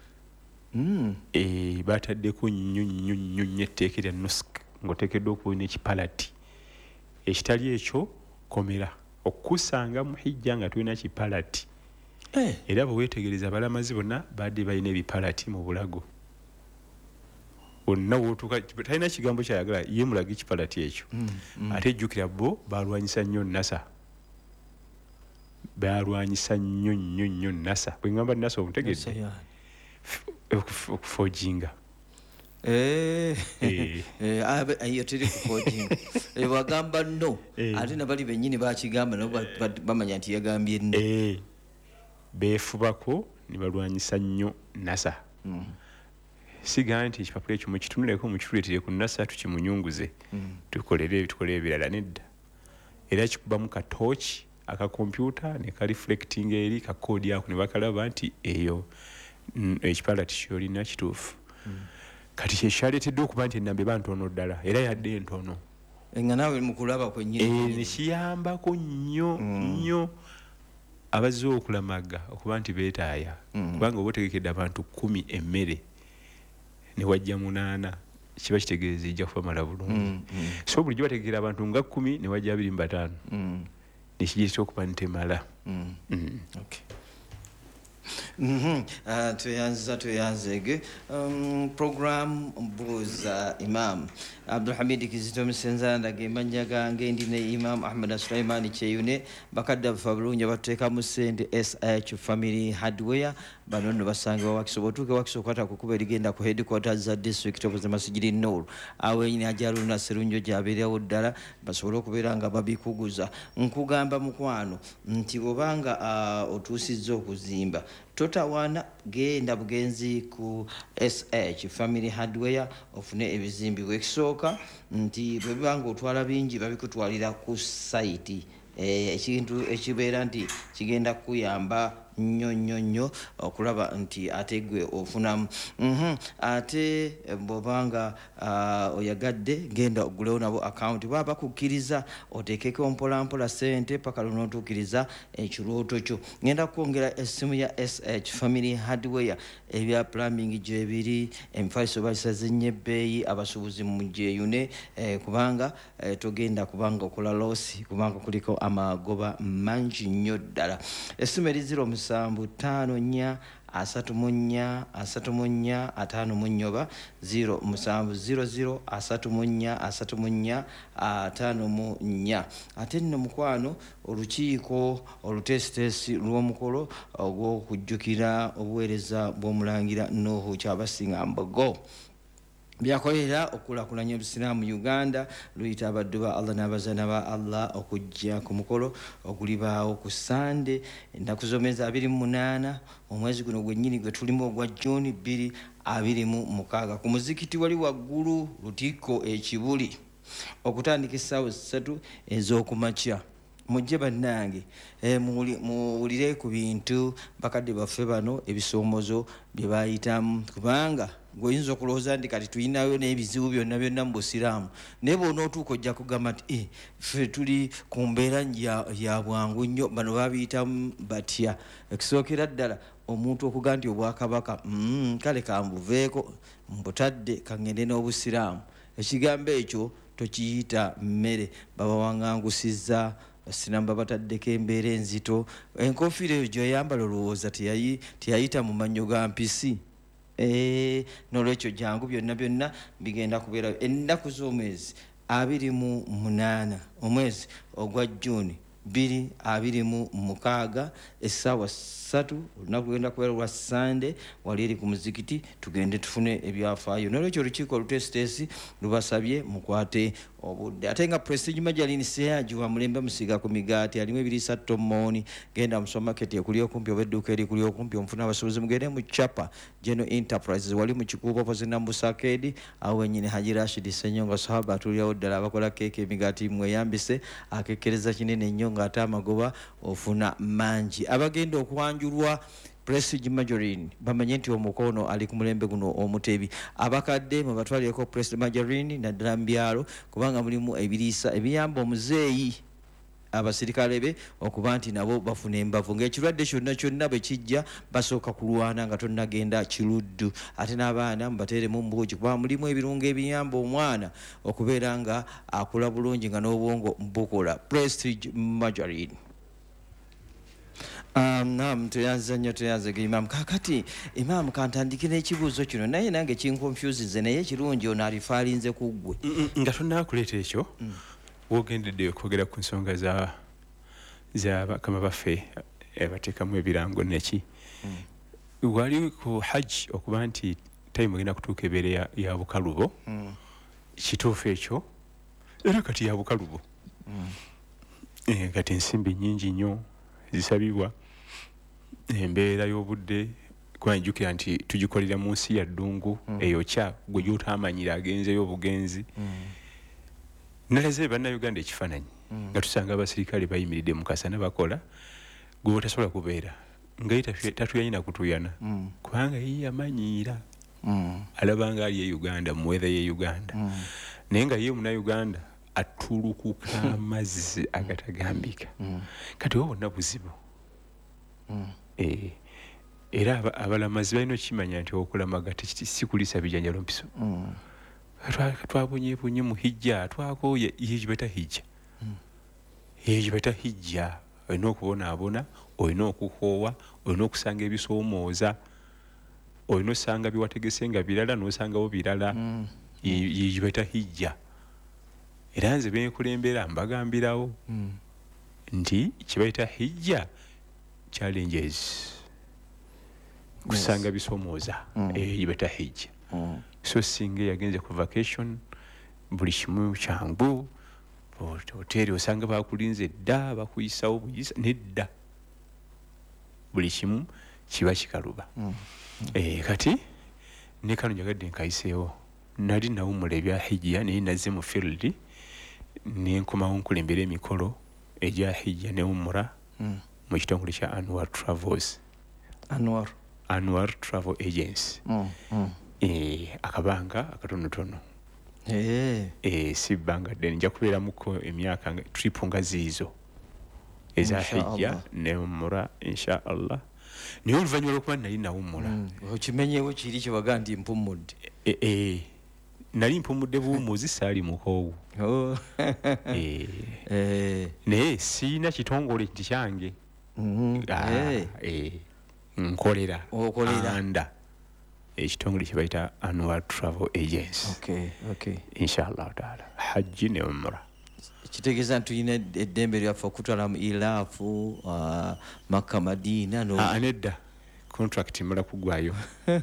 Baataddeko nnyo etteeka erya nusk ng'oteekeddwa okuba n'ekipalati ekitali ekyo komera okukusanga mu hijja nga tulina kipalati era bwe weetegereza abalamazi bonna baadde balina ebipalati mu bulago bonna wootuuka talina kigambo kyayagala ye mulaga ekipalati ekyo ate ejjukira bo balwanyisa nnyo nasa bwe ngamba nasa omutegedde okufojinga ayo teri kufojinga bagamba no ate nabali bennyini bakigamba nabo bamanya nti yagambye no beefubako ne balwanyisa nnyo nasa. Sigaa nti ekipapula ekyo mukitunuleko mukituleetere ku nasa tukimunyunguze tukole ebirala nedda era kikubamu katooki akakompyuta ne kareflecting eri kakoodi ako ne bakalaba nti eyo ekipalati kyolina kituufu. Kati kyekyaleeteddwa okuba nti ennamba eba ntono ddala era yadde entono nga naawe mukulaba kwennyini nekiyambako nnyo abazze okulamaga okuba nti beetaaya kubanga oba otegekedde abantu 10 emmere ne wajja 8 kiba kitegeeza ejja kufamala bulungi. So bulijjo bategekera abantu nga 10 ne wajja 25 nekijeeta okuba ntemala. Tuyanzege program mbuuza Imam Abdulhamid Kizito Msenzanda gemanya gange ndine Imam Ahmed Sulaiman Cheyune bakadda fabulunja bateeka mu sente SH Family Hardware banono basange wakisobotuke wakisokwata kukuba ligenda ku headquarters za district of Masjid Nur awe nyine ajalu na serunjo jabere ddala basobola okubeera nga babikuguza nkugamba mukwano nti obanga otuusizza okuzimba totawana genda bugenzi ku SH Family Hardware ofune ebizimbibwa ekisooka nti bwe banga otwala bingi babikutwalira ku site ekintu ekibeera nti kigenda kuyamba nnyo okulaba nti ate gwe ofunamu ate bw'obanga oyagadde genda ogulewo nabo account baba bakukkiriza oteekeko mpolampola sente paka lunotuukiriza ekirooto kyo. Ngenda kwongera essimu ya SH Family Hardware ebya plumbing gyebiri emifaliso basaze nnyo ebbeeyi abasuubuzi mu gyeyune kubanga togenda kubanga okola losi kubanga kuliko amagoba mangi nnyo ddala. Essimu eri 0754 34 34 54 0 34 54 ate nno mukwano olukiiko olutesitesi lw'omukolo ogw'okujjukira obuweereza bw'omulangira Nuhu Kyabasinga Mbogo byakolera okulakulanya obusiraamu Uganda luyita abaddu ba Allah n'abazaana ba Allah okujja ku mukolo ogulibaawo ku Sande ennaku z'omwezi 28 omwezi guno gwennyini gwe tulimu ogwa June 2026 ku muzikiti wali waggulu Lutikko Ekibuli okutandika essaawa 3 ez'okumakya. Mujje bannange muwulire ku bintu bakadde baffe bano ebisomozo bye bayitamu kubanga goyinza okulowooza nti kati tulinayo n'ebizibu byonna mu busiraamu naye bw'onootuuka ojja kugamba nti ffe tuli ku mbeera ya bwangu nnyo bano babiyitamu batya. Ekisookera ddala omuntu okuga nti obwakabaka kale kambuveeko mbutadde kangende n'obusiraamu ekigambo ekyo tokiyita mmere baba wangangusizza sinamba bataddeko embeera enzito enkofiira eyo gy'oyambala olowooza teyayita mu mannyo ga mpisi. N'olwekyo jangu byonna bigenda kubeera ennaku z'omwezi 28 omwezi ogwa June 2026 essaawa 3 olunaku lugenda kubeera lwa Sande wali eri ku muzikiti tugende tufune ebyafaayo. N'olwekyo olukiiko olutesitesi lubasabye mukwate obudde ate nga Prestige Majalini Seyaji wa Mulembe Musiga ku migaati alimu ebiriisa Tomoni genda mu supermarket ekuli okumpi oba edduuka erikuli okumpi omufuna abasuubuzi mugende mu Chapa General Enterprises wali mu Kikuubo Pozina Mbusakedi awo wennyini Haji Rashid Senyonga sahaba atulirawo ddala abakola keeke emigaati mweyambise akekkereza kinene nnyo ng'ate amagoba ofuna mangi. Abagenda okuwanjulwa Prestige Majorini bamanye nti omukono ali ku mulembe guno omutebi abakadde mwe batwalireko Prestige Majorini naddala mu byalo kubanga mulimu ebiriisa ebiyamba omuzeeyi abasirikale be okuba nti nabo bafuna embavu ng'ekirwadde kyonna bwe kijja basooka kulwana nga tonnagenda kiruddu ate n'abaana mubateeremu mbuugi kuba mulimu ebirungo ebiyamba omwana okubeera nga akula bulungi nga n'obwongo bukola. Prestige Majorini. Naam, tuyanza Imam. Kakati Imam kantandike n'ekibuuzo kino naye nange kinconfusinze naye kirungi ono alifaalinze ku ggwe. Nga tonnakuleeta ekyo wogendedde okwogera ku nsonga za bakama baffe bateekamu ebirango neki. Wali ku hajj okuba nti tayimu ogenda kutuuka ebeere ya bukalubo kituufu ekyo era kati ya bukalubo kati ensimbi nnyingi nnyo zisabibwa embeera y'obudde kwanjukira nti tugikolera mu nsi ya ddungu eyokya gwe gy'otamanyira agenzeyo obugenzi. Nalaze bannayuganda ekifaananyi nga tusanga abasirikale bayimiridde mu kasana bakola gwe tasobola kubeera nga tatuyina kutuyana kubanga ye yamanyiira alabanga ali e Uganda mu weather ye Uganda naye nga ye munnayuganda atulukuka amazzi agatagambika kati wo bonna buzibu. Era abalamazi balina okimanya nti okulamaga sikulisa bijanjalo mpiso twabonyeebonye mu hijja twakooye yegibeta hijja olina okubonaabona olina okukoowa olina okusanga ebisoomooza olina osanga biwategese nga birala n'osangawo birala yegibeta hijja. Era nze benkulembera mbagambirawo nti kibayita hijja challenges kusanga bisoomooza yegibeta hijja. So singa yagenze ku vacation buli kimu kyangu hoteri osanga bakulinze dda bakuyisawo buyisa nedda buli kimu kiba kikaluba. Kati ne kano njagadde nkayiseewo nali nawummula ebya hijja naye nazze mu field nenkomawo nkulembera emikolo egya hijja newummula mu kitongole kya Anwar Travels. Anwar Travel Agency. Akabanga akatonotono si bbanga ddene nja kubeeramuko emyaka trip nga ziizo eza hijja newummula insha Allah naye oluvannyuma lwokuba nali nawummula okimenyewo kiri kyebaga nti mpummudde. Nali mpumudde buwummuzi saali mukoowu naye siina kitongole nti kyange nkolera Okolera. anda ekitongole kye bayita annual travel agency. Inshallah taala hajji ne umra. kitegeeza nti tulina eddembe lyaffe okutwala mu iraafu Makka Madina nedda contract mala kugwayo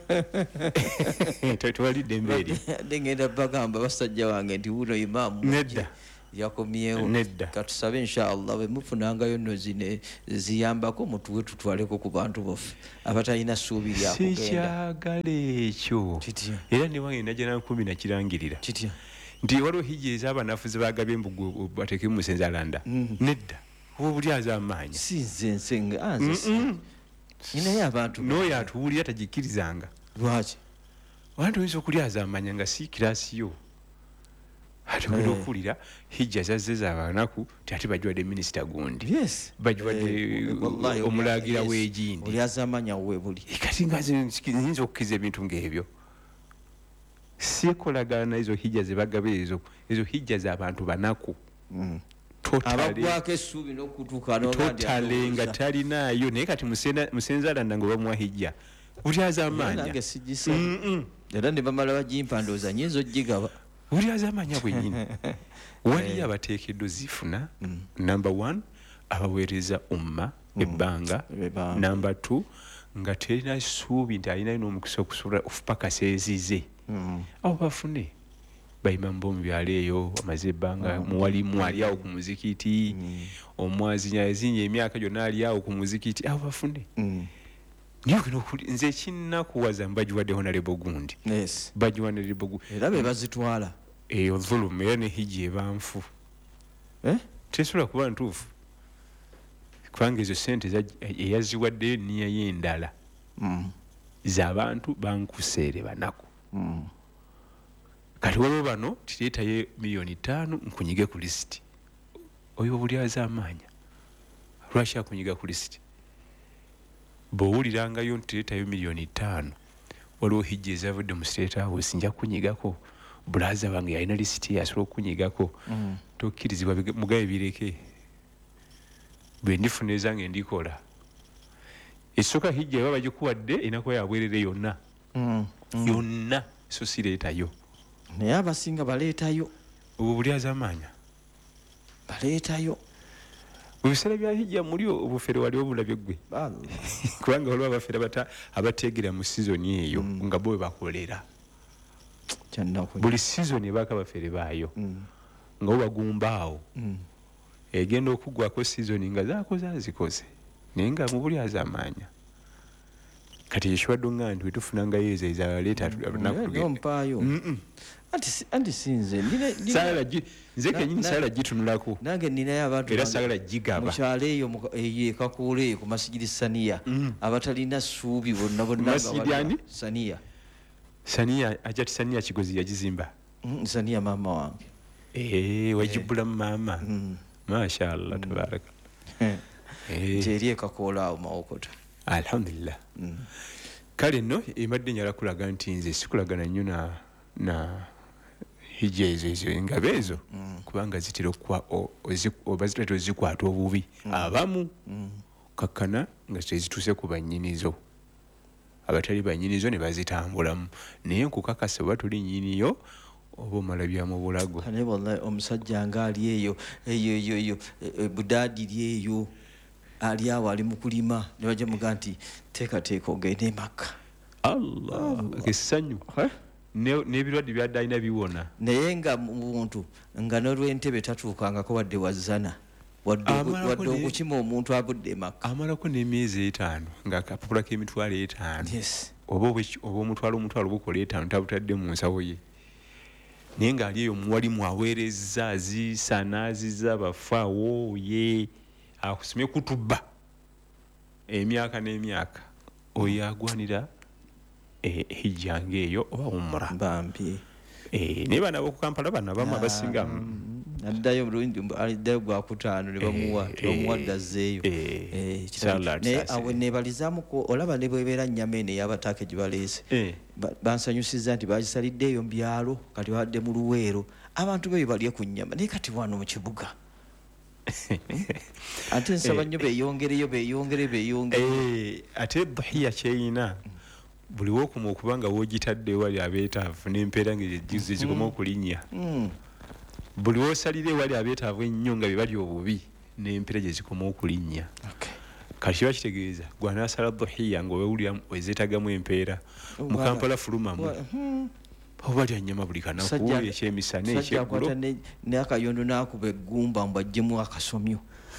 tewali ddembe eri ate ngenda bagamba basajja wange nti wuno imaamu nedda yakomyewo nedda katusabe inshallah bwe mufunangayo nno zine ziyambako mutuwe tutwaleko ku bantu baffe abatalina ssuubi lya kugenda. sikyagala ekyo era ne wange najja nankumi nakirangirira nti waliwo hijja ez'abanafuzi bagabye embugu bateeke mu Senzalanda nedda oba buli azaamaanya sinze nsenga inaye abantu n'oyo atuwulira tagikkirizanga. Lwaki? Abantu oyinza okulyaza amanya nga si kirasi yo. Ate ogenda okuwulira hijja zazze z'abanaku ate bagiwadde minisita gundi. Bagiwadde omulagira w'egindi. Olyaza amanya we buli. Kati nga nziyinza okukiza ebintu ng'ebyo. Sekolagana ezo hijja ze bagaba ezo hijja z'abantu banaku. Abagwako essuubi n'okutuuka totale nga talinaayo naye kati Musenzalanda nga bamuwa hijja bulyaza amaanya nange sigisa era ne bamala bagimpa ndowooza nyinza ogigaba bulyaza amaanya bwennyini waliyo abateekeddwa zifuna number 1 abaweereza umma ebbanga number 2 nga terina ssuubi nti alinayo n'omukisa okusula paka seezize abo bafune bayimamu mu byalo eyo amaze ebbanga muwalimu ali awo ku muzikiti omwazi yazinye emyaka gyonna ali awo ku muzikiti abo bafune nze kinnakuwaza mbagiwadde honorable gundi bagiwanire bogu era be bazitwala eyo dhulumu era ne hijja ebanfu tesobola kuba ntuufu kubanga ezo sente eyaziwaddeyo niya y'endala z'abantu bankuseere banaku kati waliwo bano tireetayo $5,000,000 nkunyige ku lisiti oyo bulyaza amaanya lwaki akunyiga ku lisiti bw'owulirangayo nti tireetayo $5,000,000 waliwo hijja ezavudde mu state house nja kunyigako bulaza bange yalina lisiti asobola okunyigako tokkirizibwa mugabe bireke bwe ndifuna ezange ndikola esooka hijja eba bagikuwadde enakuba yabwerere yonna yonna so sireetayo naye abasinga baleetayo obwo bulyaza amaanya baleetayo mu biseera bya hijja muli obufere wali obulabye gwe kubanga waliwo abafere abateegera mu sizoni eyo nga bo bakolera buli sizoni ebaako abafere baayo nga bo bagumbaawo egenda okuggwako sizoni nga zaakoze azikoze naye nga mu bulyaza amaanya kati ekiwadde nga nti wetufunangayo ezo ezaleeta ompaayo anti sinze nze kenyini saala gitunulako nange ninayo abantu era saala gigaba mukyalo eyo ekakuula eyo ku masigiri saniya abatalina ssuubi bonna saniya ajja ti saniya kigozi yagizimba saniya maama wange wagibulamu maama mashallah tabaraka eri ekakuula awo mawokota alhamdulillah kale nno embadde njala kulaga nti nze sikulagana nnyo na hijja ezo engabo ezo kubanga zitera oba zitera ozikwata obubi abamu kakkana nga tezituuse ku bannyinizo abatali bannyinizo ne bazitambulamu naye nkukakasa oba tuli nnyiniyo oba omala byamu bulago kale wallahi omusajja nga ali eyo budaadiri eyo ali awo ali mu kulima ne bajja muga nti teekateeka ogende emakka allah essanyu n'ebirwadde byadde alina biwona naye nga muntu nga n'olw'entebe tatuukangako wadde wazana wadde okukima omuntu abudde emakka amalako n'emyezi 5 ng'akapapula k'emitwalo 5 oba omutwalo bukola 5 tabutadde mu nsawo ye naye ng'ali eyo muwalimu aweerezza azisana azizza bafaawo ye akusomye kutubba emyaka n'emyaka oyo agwanira hijja ng'eyo oba umra bambi naye bana abokukampala bana bamu abasingamu addayo aliddayo gwakutaano ne bamuwa ddazzeeyo naye awe nebalizaamuko olaba ne bwebeera nnyama eno ey'abataaka gye baleese bansanyusizza nti bagisaliddeeyo mu byalo kati badde mu luweero abantu beyo balye ku nnyama naye kati wano mu kibuga ate nsaba nnyo beyongere ate dhuhiya kyeyina buli wokuma okubanga wogitadde wali abeetaavu n'empeera ng'ejuzi zikoma okulinnya buli wosalira ewali abeetaavu ennyo nga bye bali obubi n'empeera gye zikoma okulinnya kati kiba kitegeeza gwe anaasala dhuhiya ng'owewulira wezeetagamu empeera mu Kampala fulumamu obalya nnyama buli kanaku ekyemisana ekyeggulo n'akayondo n'akuba eggumba mbu aggyemu akasomyo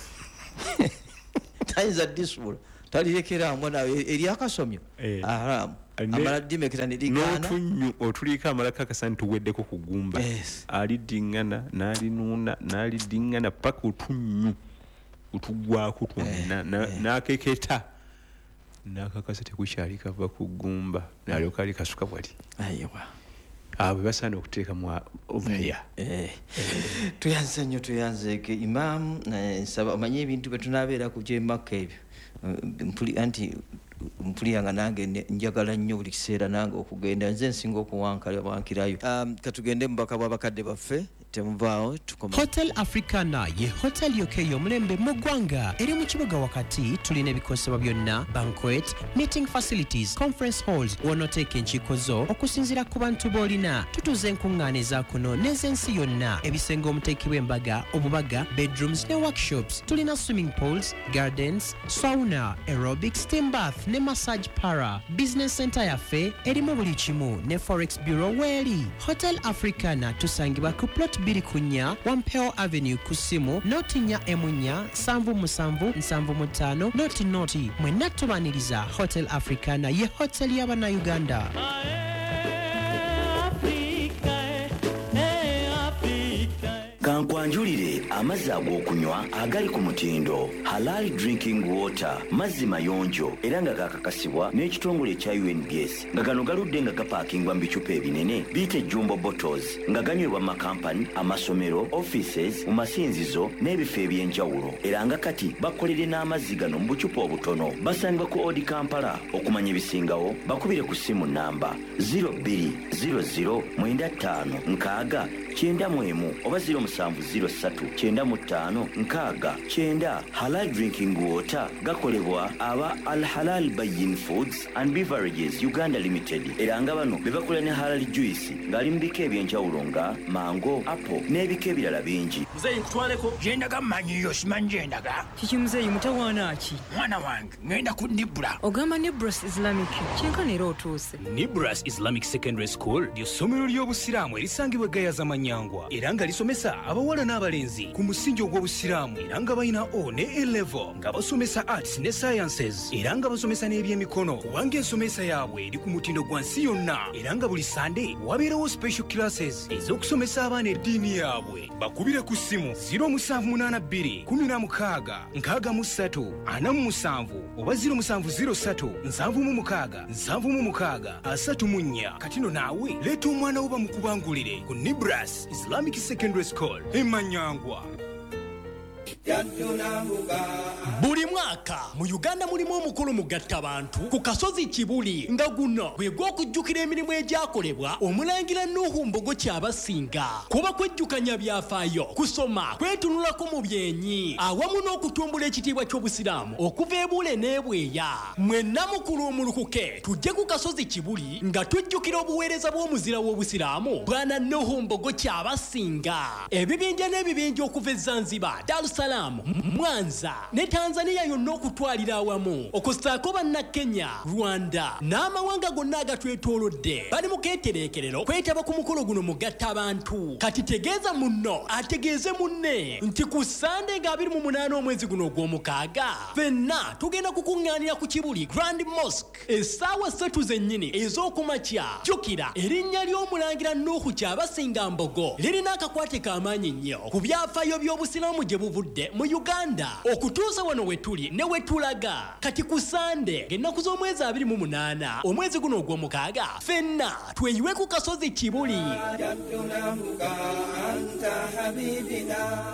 tayinza disula talirekera amwe nawe eri akasomyo amala ddimekera ne ligaana n'otunyu otuliko amalako akasani tuweddeko ku ggumba aliddiŋŋana n'alinuuna n'aliddiŋŋana paka otunyu otugwako twonna n'akeketa n'akakasa tekukyali kava ku ggumba n'alyoka ali kasuka bwali abo basaana okuteeka mu obuya tuyanze nnyo tuyanzeeke imam nsaba omanye ebintu bye tunaabeera ku gyemaka ebyo anti mpulira nga nange njagala nnyo buli kiseera nange okugenda nze nsinga okuwankirayo katugende mubaka bw'abakadde baffe temuvaawo tukoma. Hotel Africana ye hotel yokka ey'omulembe mu ggwanga eri mu kibuga wakati tulina ebikosebwa byonna banquet meeting facilities conference halls w'onooteeka enkiiko zo okusinziira ku bantu b'olina tutuuza enkuŋŋaana eza kuno n'ez'ensi yonna ebisenge omuteekibwa embaga obubaga bedrooms ne workshops tulina swimming pools gardens sauna aerobic steam bath ne massage para business center yaffe erimu buli kimu ne forex bureau weeri. Hotel Africana tusangibwa ku plot 2 Wampeo Avenue kusimu notinya emunya 7775 noti mwenna tubaniriza. Hotel Africana ye hotel y'abana Uganda. kankwanjulire amazzi ag'okunywa agali ku mutindo Halal Drinking Water mazzi mayonjo era nga gakakasibwa n'ekitongole ekya UNBS nga gano galudde nga gapaakingwa mu bicupa ebinene biyite jumbo bottles nga ganywebwa mu makampani amasomero offices mu masinzizo n'ebifo eby'enjawulo era nga kati bakolere n'amazzi gano mu bucupa obutono basangibwa ku Odi Kampala. Okumanya ebisingawo bakubire ku ssimu namba 020095 oba 070395 Halal Drinking Water gakolebwa aba Al Halal Bayin Foods and Beverages Uganda Limited era nga bano bebakola ne Halal Juice ngali mbika ebyenjawulo nga mango, apple n'ebika ebirala bingi. Muzeyi nkutwaleko yendaga manyiyo simanyi yendaga kiki muzeyi mutawaana ki mwana wange ngenda ku Nibra ogamba Nibras Islamic kyenkana era otuuse. Nibras Islamic Secondary School ly'essomero ly'obusiraamu erisangibwa Gayaza Manyangwa era nga lisomesa abawala n'abalenzi ku musingi ogw'obusiraamu era nga balina O ne A-level nga basomesa arts ne sciences era nga basomesa n'ebyemikono kubanga ensomesa yaabwe eri ku mutindo gwa nsi yonna era nga buli Sunday wabeerawo special classes ez'okusomesa abaana eddiini yaabwe. Bakubire ku ssimu 0782 16 63 47 oba 0703 76 76 34. Katino naawe leeta omwana wo bamukubangulire ku Nibras Islamic Secondary School Manyangwa. Buli mwaka mu Uganda mulimu omukolo mugatta abantu ku kasozi Kibuli nga guno gwe gw'okujjukira emirimu egyakolebwa omulangira Nuhu Mbogo Kyabasinga kuba kwejjukanya byafaayo kusoma kwetunulako mu byenyi awamu n'okutumbula ekitiibwa ky'obusiraamu okuva ebule n'ebweya. Mwenna mukulu omulukuke tujje ku kasozi Kibuli nga tujjukira obuweereza bw'omuzira w'obusiraamu bwana Nuhu Mbogo Kyabasinga. Ebibinja n'ebibinja okuva e Zanzibar, Dar es Salaam, Mwanza ne Tanzania yonna okutwalira awamu okusaako banna Kenya, Rwanda n'amawanga gonna agatwetoolodde bali mu keetereekerero kwetaba ku mukolo guno mugatta abantu. Kati tegeeza munno ategeeze munne nti ku Sande nga 28 omwezi guno ogw'omukaaga ffenna tugenda kukuŋŋaanira ku Kibuli Grand Mosque essaawa 3 zennyini ez'okumakya. Jjukira erinnya ly'omulangira Nuhu Kyabasinga Mbogo lirina akakwate k'amaanyi nnyo ku byafaayo by'obusiraamu gye buvudde mu Uganda okutuusa wano wetuli ne wetulaga. Kati ku Sande ng'ennaku z'omwezi 28 omwezi guno ogw'omukaaga ffenna tweyiwe ku kasozi Kibuli.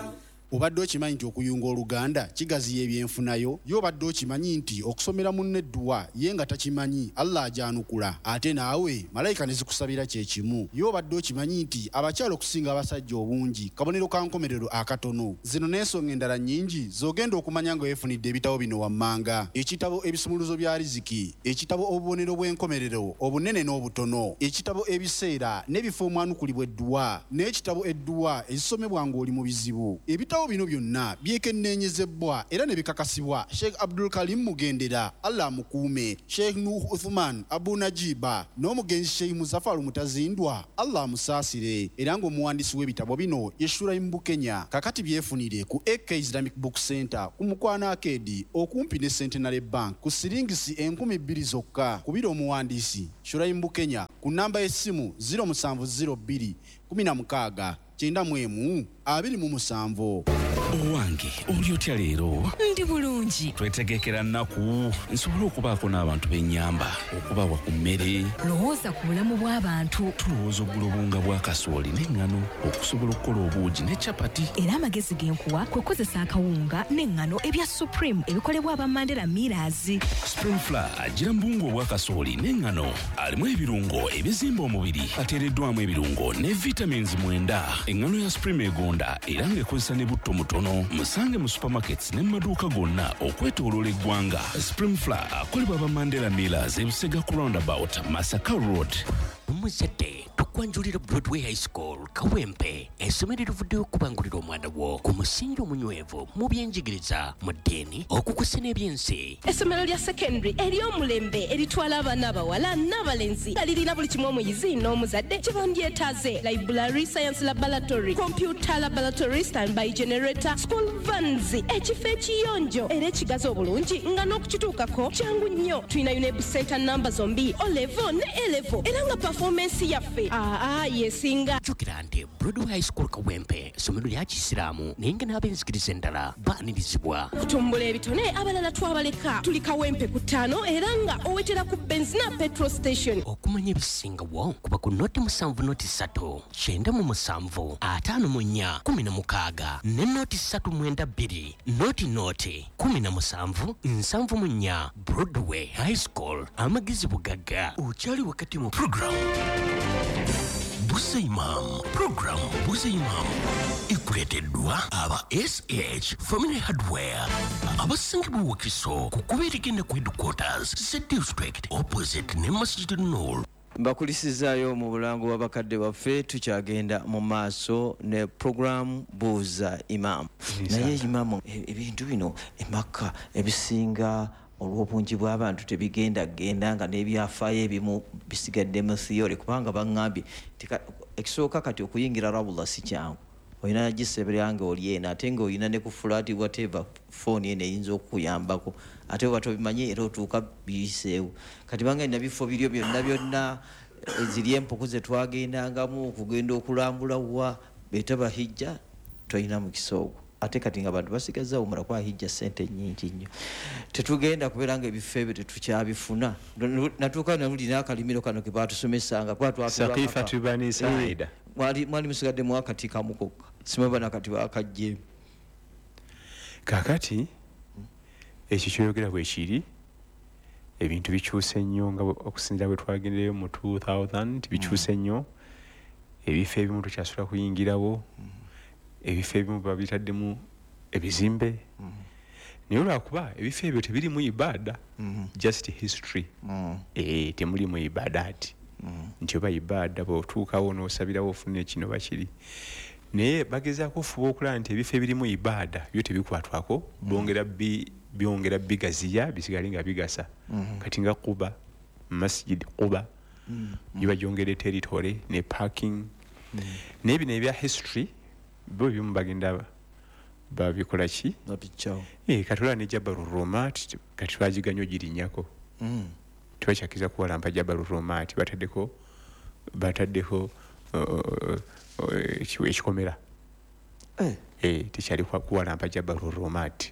obadde okimanyi nti okuyunga oluganda kigaziya ebyenfunayo y'obadde okimanyi nti okusomera munne edduwa ye nga takimanyi Allah ajanukula ate naawe malayika ne zikusabira kye kimu y'obadde okimanyi nti abakyala okusinga abasajja obungi kabonero ka nkomerero akatono zino n'ensonga endala nnyingi z'ogenda okumanya nga weefunidde ebitabo bino wammanga ekitabo ebisumuluzo bya riziki ekitabo obubonero bw'enkomerero obunene n'obutono ekitabo ebiseera n'ebifo omwanukulibwa edduwa n'ekitabo edduwa ezisomebwa ng'oli mu bizibu ebitabo bino byonna byekenneenyezebwa era ne bikakasibwa Sheikh Abdul Karim Mugendera Allah amukuume Sheikh Nuh Uthman Abu Najiba n'omugenzi Sheikh Muzaffar Mutazindwa Allah amusaasire era ng'omuwandiisi w'ebitabo bino ye Shuraim Bukenya kakati byefunire ku AK Islamic Book Center ku Mukwana Arcade okumpi ne Centenary Bank ku siringisi 2000 zokka kubira omuwandiisi Shuraim Bukenya ku namba y'essimu 0702 16 91 27. Owange oli otya leero? Ndi bulungi. Twetegekera nnaku nsobola okubaako n'abantu b'ennyamba okubawa ku mmere. Lowooza ku bulamu bw'abantu. Tulowooza oggula obunga bwa kasooli n'eŋŋano okusobola okukola obuugi ne capati. Era amagezi g'enkuwa kwe kukozesa akawunga n'eŋŋano ebya Supreme ebikolebwa aba Mandela Millers. Spring Flour agira mu buwunga obwa kasooli n'eŋŋano alimu ebirungo ebizimba omubiri ateereddwamu ebirungo ne vitamins 9. Eŋŋano ya Supreme egonda era ng'ekozesa ne butto mutono. Musange mu supermarkets ne mu maduuka gonna okwetooloola eggwanga. Spring Flour akolebwa aba Mandela Millers e Busega ku roundabout Masaka Road. Omuzadde tukwanjulira Broadway High School Kawempe essomero erivuddeyo okubangulira omwana wo ku musingi omunywevu mu byenjigiriza mu ddiini okukusa n'ebyensi. Essomero lya secondary ery'omulembe eritwala abaana abawala n'abalenzi nga lirina buli kimu omuyizi n'omuzadde kye bandyetaaze: library, science laboratory, computer laboratory, standby generator, school vans, ekifo ekiyonjo era ekigazi obulungi nga n'okukituukako kyangu nnyo. Tulina UNEB center namba zombi O-level ne A-level era nga performance yaffe yesinga. Jjukira nti Broadway High School Kawempe essomero lya Kisiraamu naye nga n'abenzikiriza endala baanirizibwa. Kutumbula ebitone abalala twabaleka. Tuli Kawempe ku 5 era nga owetera ku Benzina petrol station. Okumanya ebisingawo kuba ku noti 7 noti 3 97 54 16 ne noti 392 noti 17 74. Broadway High School amagezi bugagga okyali wakati mu program Busa Imam. Program Busa Imam ikuleteddwa aba SH Family Hardware abasangibwa Wakiso ku kubeerigenda ku headquarters Z District opposite ne Masjid Nur. Mbakulisizaayo mu bulango bw'abakadde baffe tukyagenda mu maaso ne program Buuza Imam. Naye Imam ebintu bino emaka ebisinga olw'obungi bw'abantu tebigenda nga n'ebyafaayo ebimu bisigadde mu theory kubanga baŋŋambye ekisooka kati okuyingira Rabullah si kyangu. Olina nagiseberanga oli eno ate ng'olina ne ku fulaati whatever phone eno eyinza okukuyambako ate oba tobimanyi era otuuka biyiseewo. Kati banga nina bifo biryo byonna ziri empuku ze twagendangamu okugenda okulambula wa beetaba hijja tolina mukisa ogwo. Ate kati nga bantu basigaza omula kwa hijja sente nnyingi nnyo. Tetugenda kubeera nga ebifo ebyo tetukyabifuna. Natuuka nalulina akalimiro kano ke baatusomesanga Sakifa Tubani Saida. Mwali musigadde mu wakati kamu kokka. Simaba nakati bakajje. Kakati ekyo kyoyogera bwe kiri ebintu bikyuse nnyo nga okusinzira bwe twagendeyo mu 2000 bikyuse nnyo. Ebifo ebimu tukyasula kuyingirawo. Ebifo ebimu babitaddemu ebizimbe. Naye olwakuba ebifo ebyo tebirimu ibaada, just history. Temulimu ibaadaati. Nti oba ibaada bw'otuukawo n'osabirawo ofune kino bakiri. Naye bagezaako ofuba okulaba nti ebifo ebirimu ibaada byo tebikwatwako, byongera bigaziya bisigale nga bigasa. Kati nga Quba, Masjid Quba, biba byongera territory ne parking. Naye bino ebya history bo bimu bagenda babikola ki? Katula ne Jabalu Romat kati twagiganyo girinnyako. Tubakyakiza kuwalampa Jabalu Romat bataddeko ekikomera. Tekyali kuwalampa Jabalu Romat.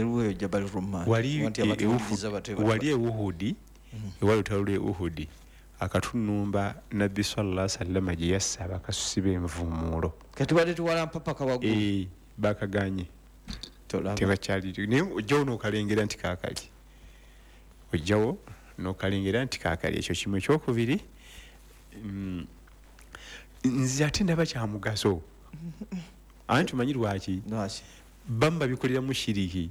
Wali Uhudi ewali olutalo lw'e Uhudi akatunumba Nabbi sallallahu alaihi wasallam gye yassa abakasusi b'envuumuulo. Kati bade tuwalampa paka waggulu. bakaganye tebakyali naye ojjawo n'okalengera nti kaakali ojjawo n'okalengera nti kaakali ekyo kimu ekyokubiri nze ate ndaba kya mugaso anti omanyi lwaki bamu babikolera mu shiriki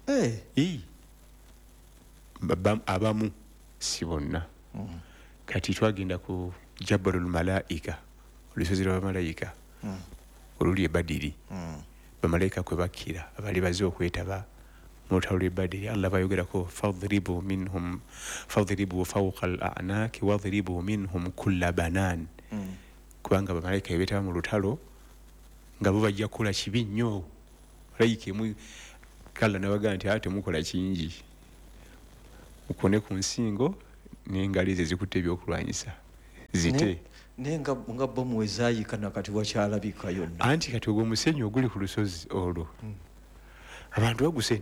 abamu si bonna kati twagenda ku jabalul malaika olusozi lw'abamalayika oluli ebadiri bamalayika kwe bakkira abali baze okwetaba mu lutalo lw'ebadiri allah bayogerako fadribu fawqa al anaki wadribu minhum kulla banan kubanga bamalayika bebetaba mu lutalo nga bo bajja kukola kibi nnyo malayika emu kalla nabagaa nti ate mukola kingi mukone ku nsingo n'engali ze zikutte ebyokulwanyisa zite naye nga bomu wezaayika nakati wakyalabika yonna anti kati ogwo omusenyu oguli ku lusozi olwo abantu baguse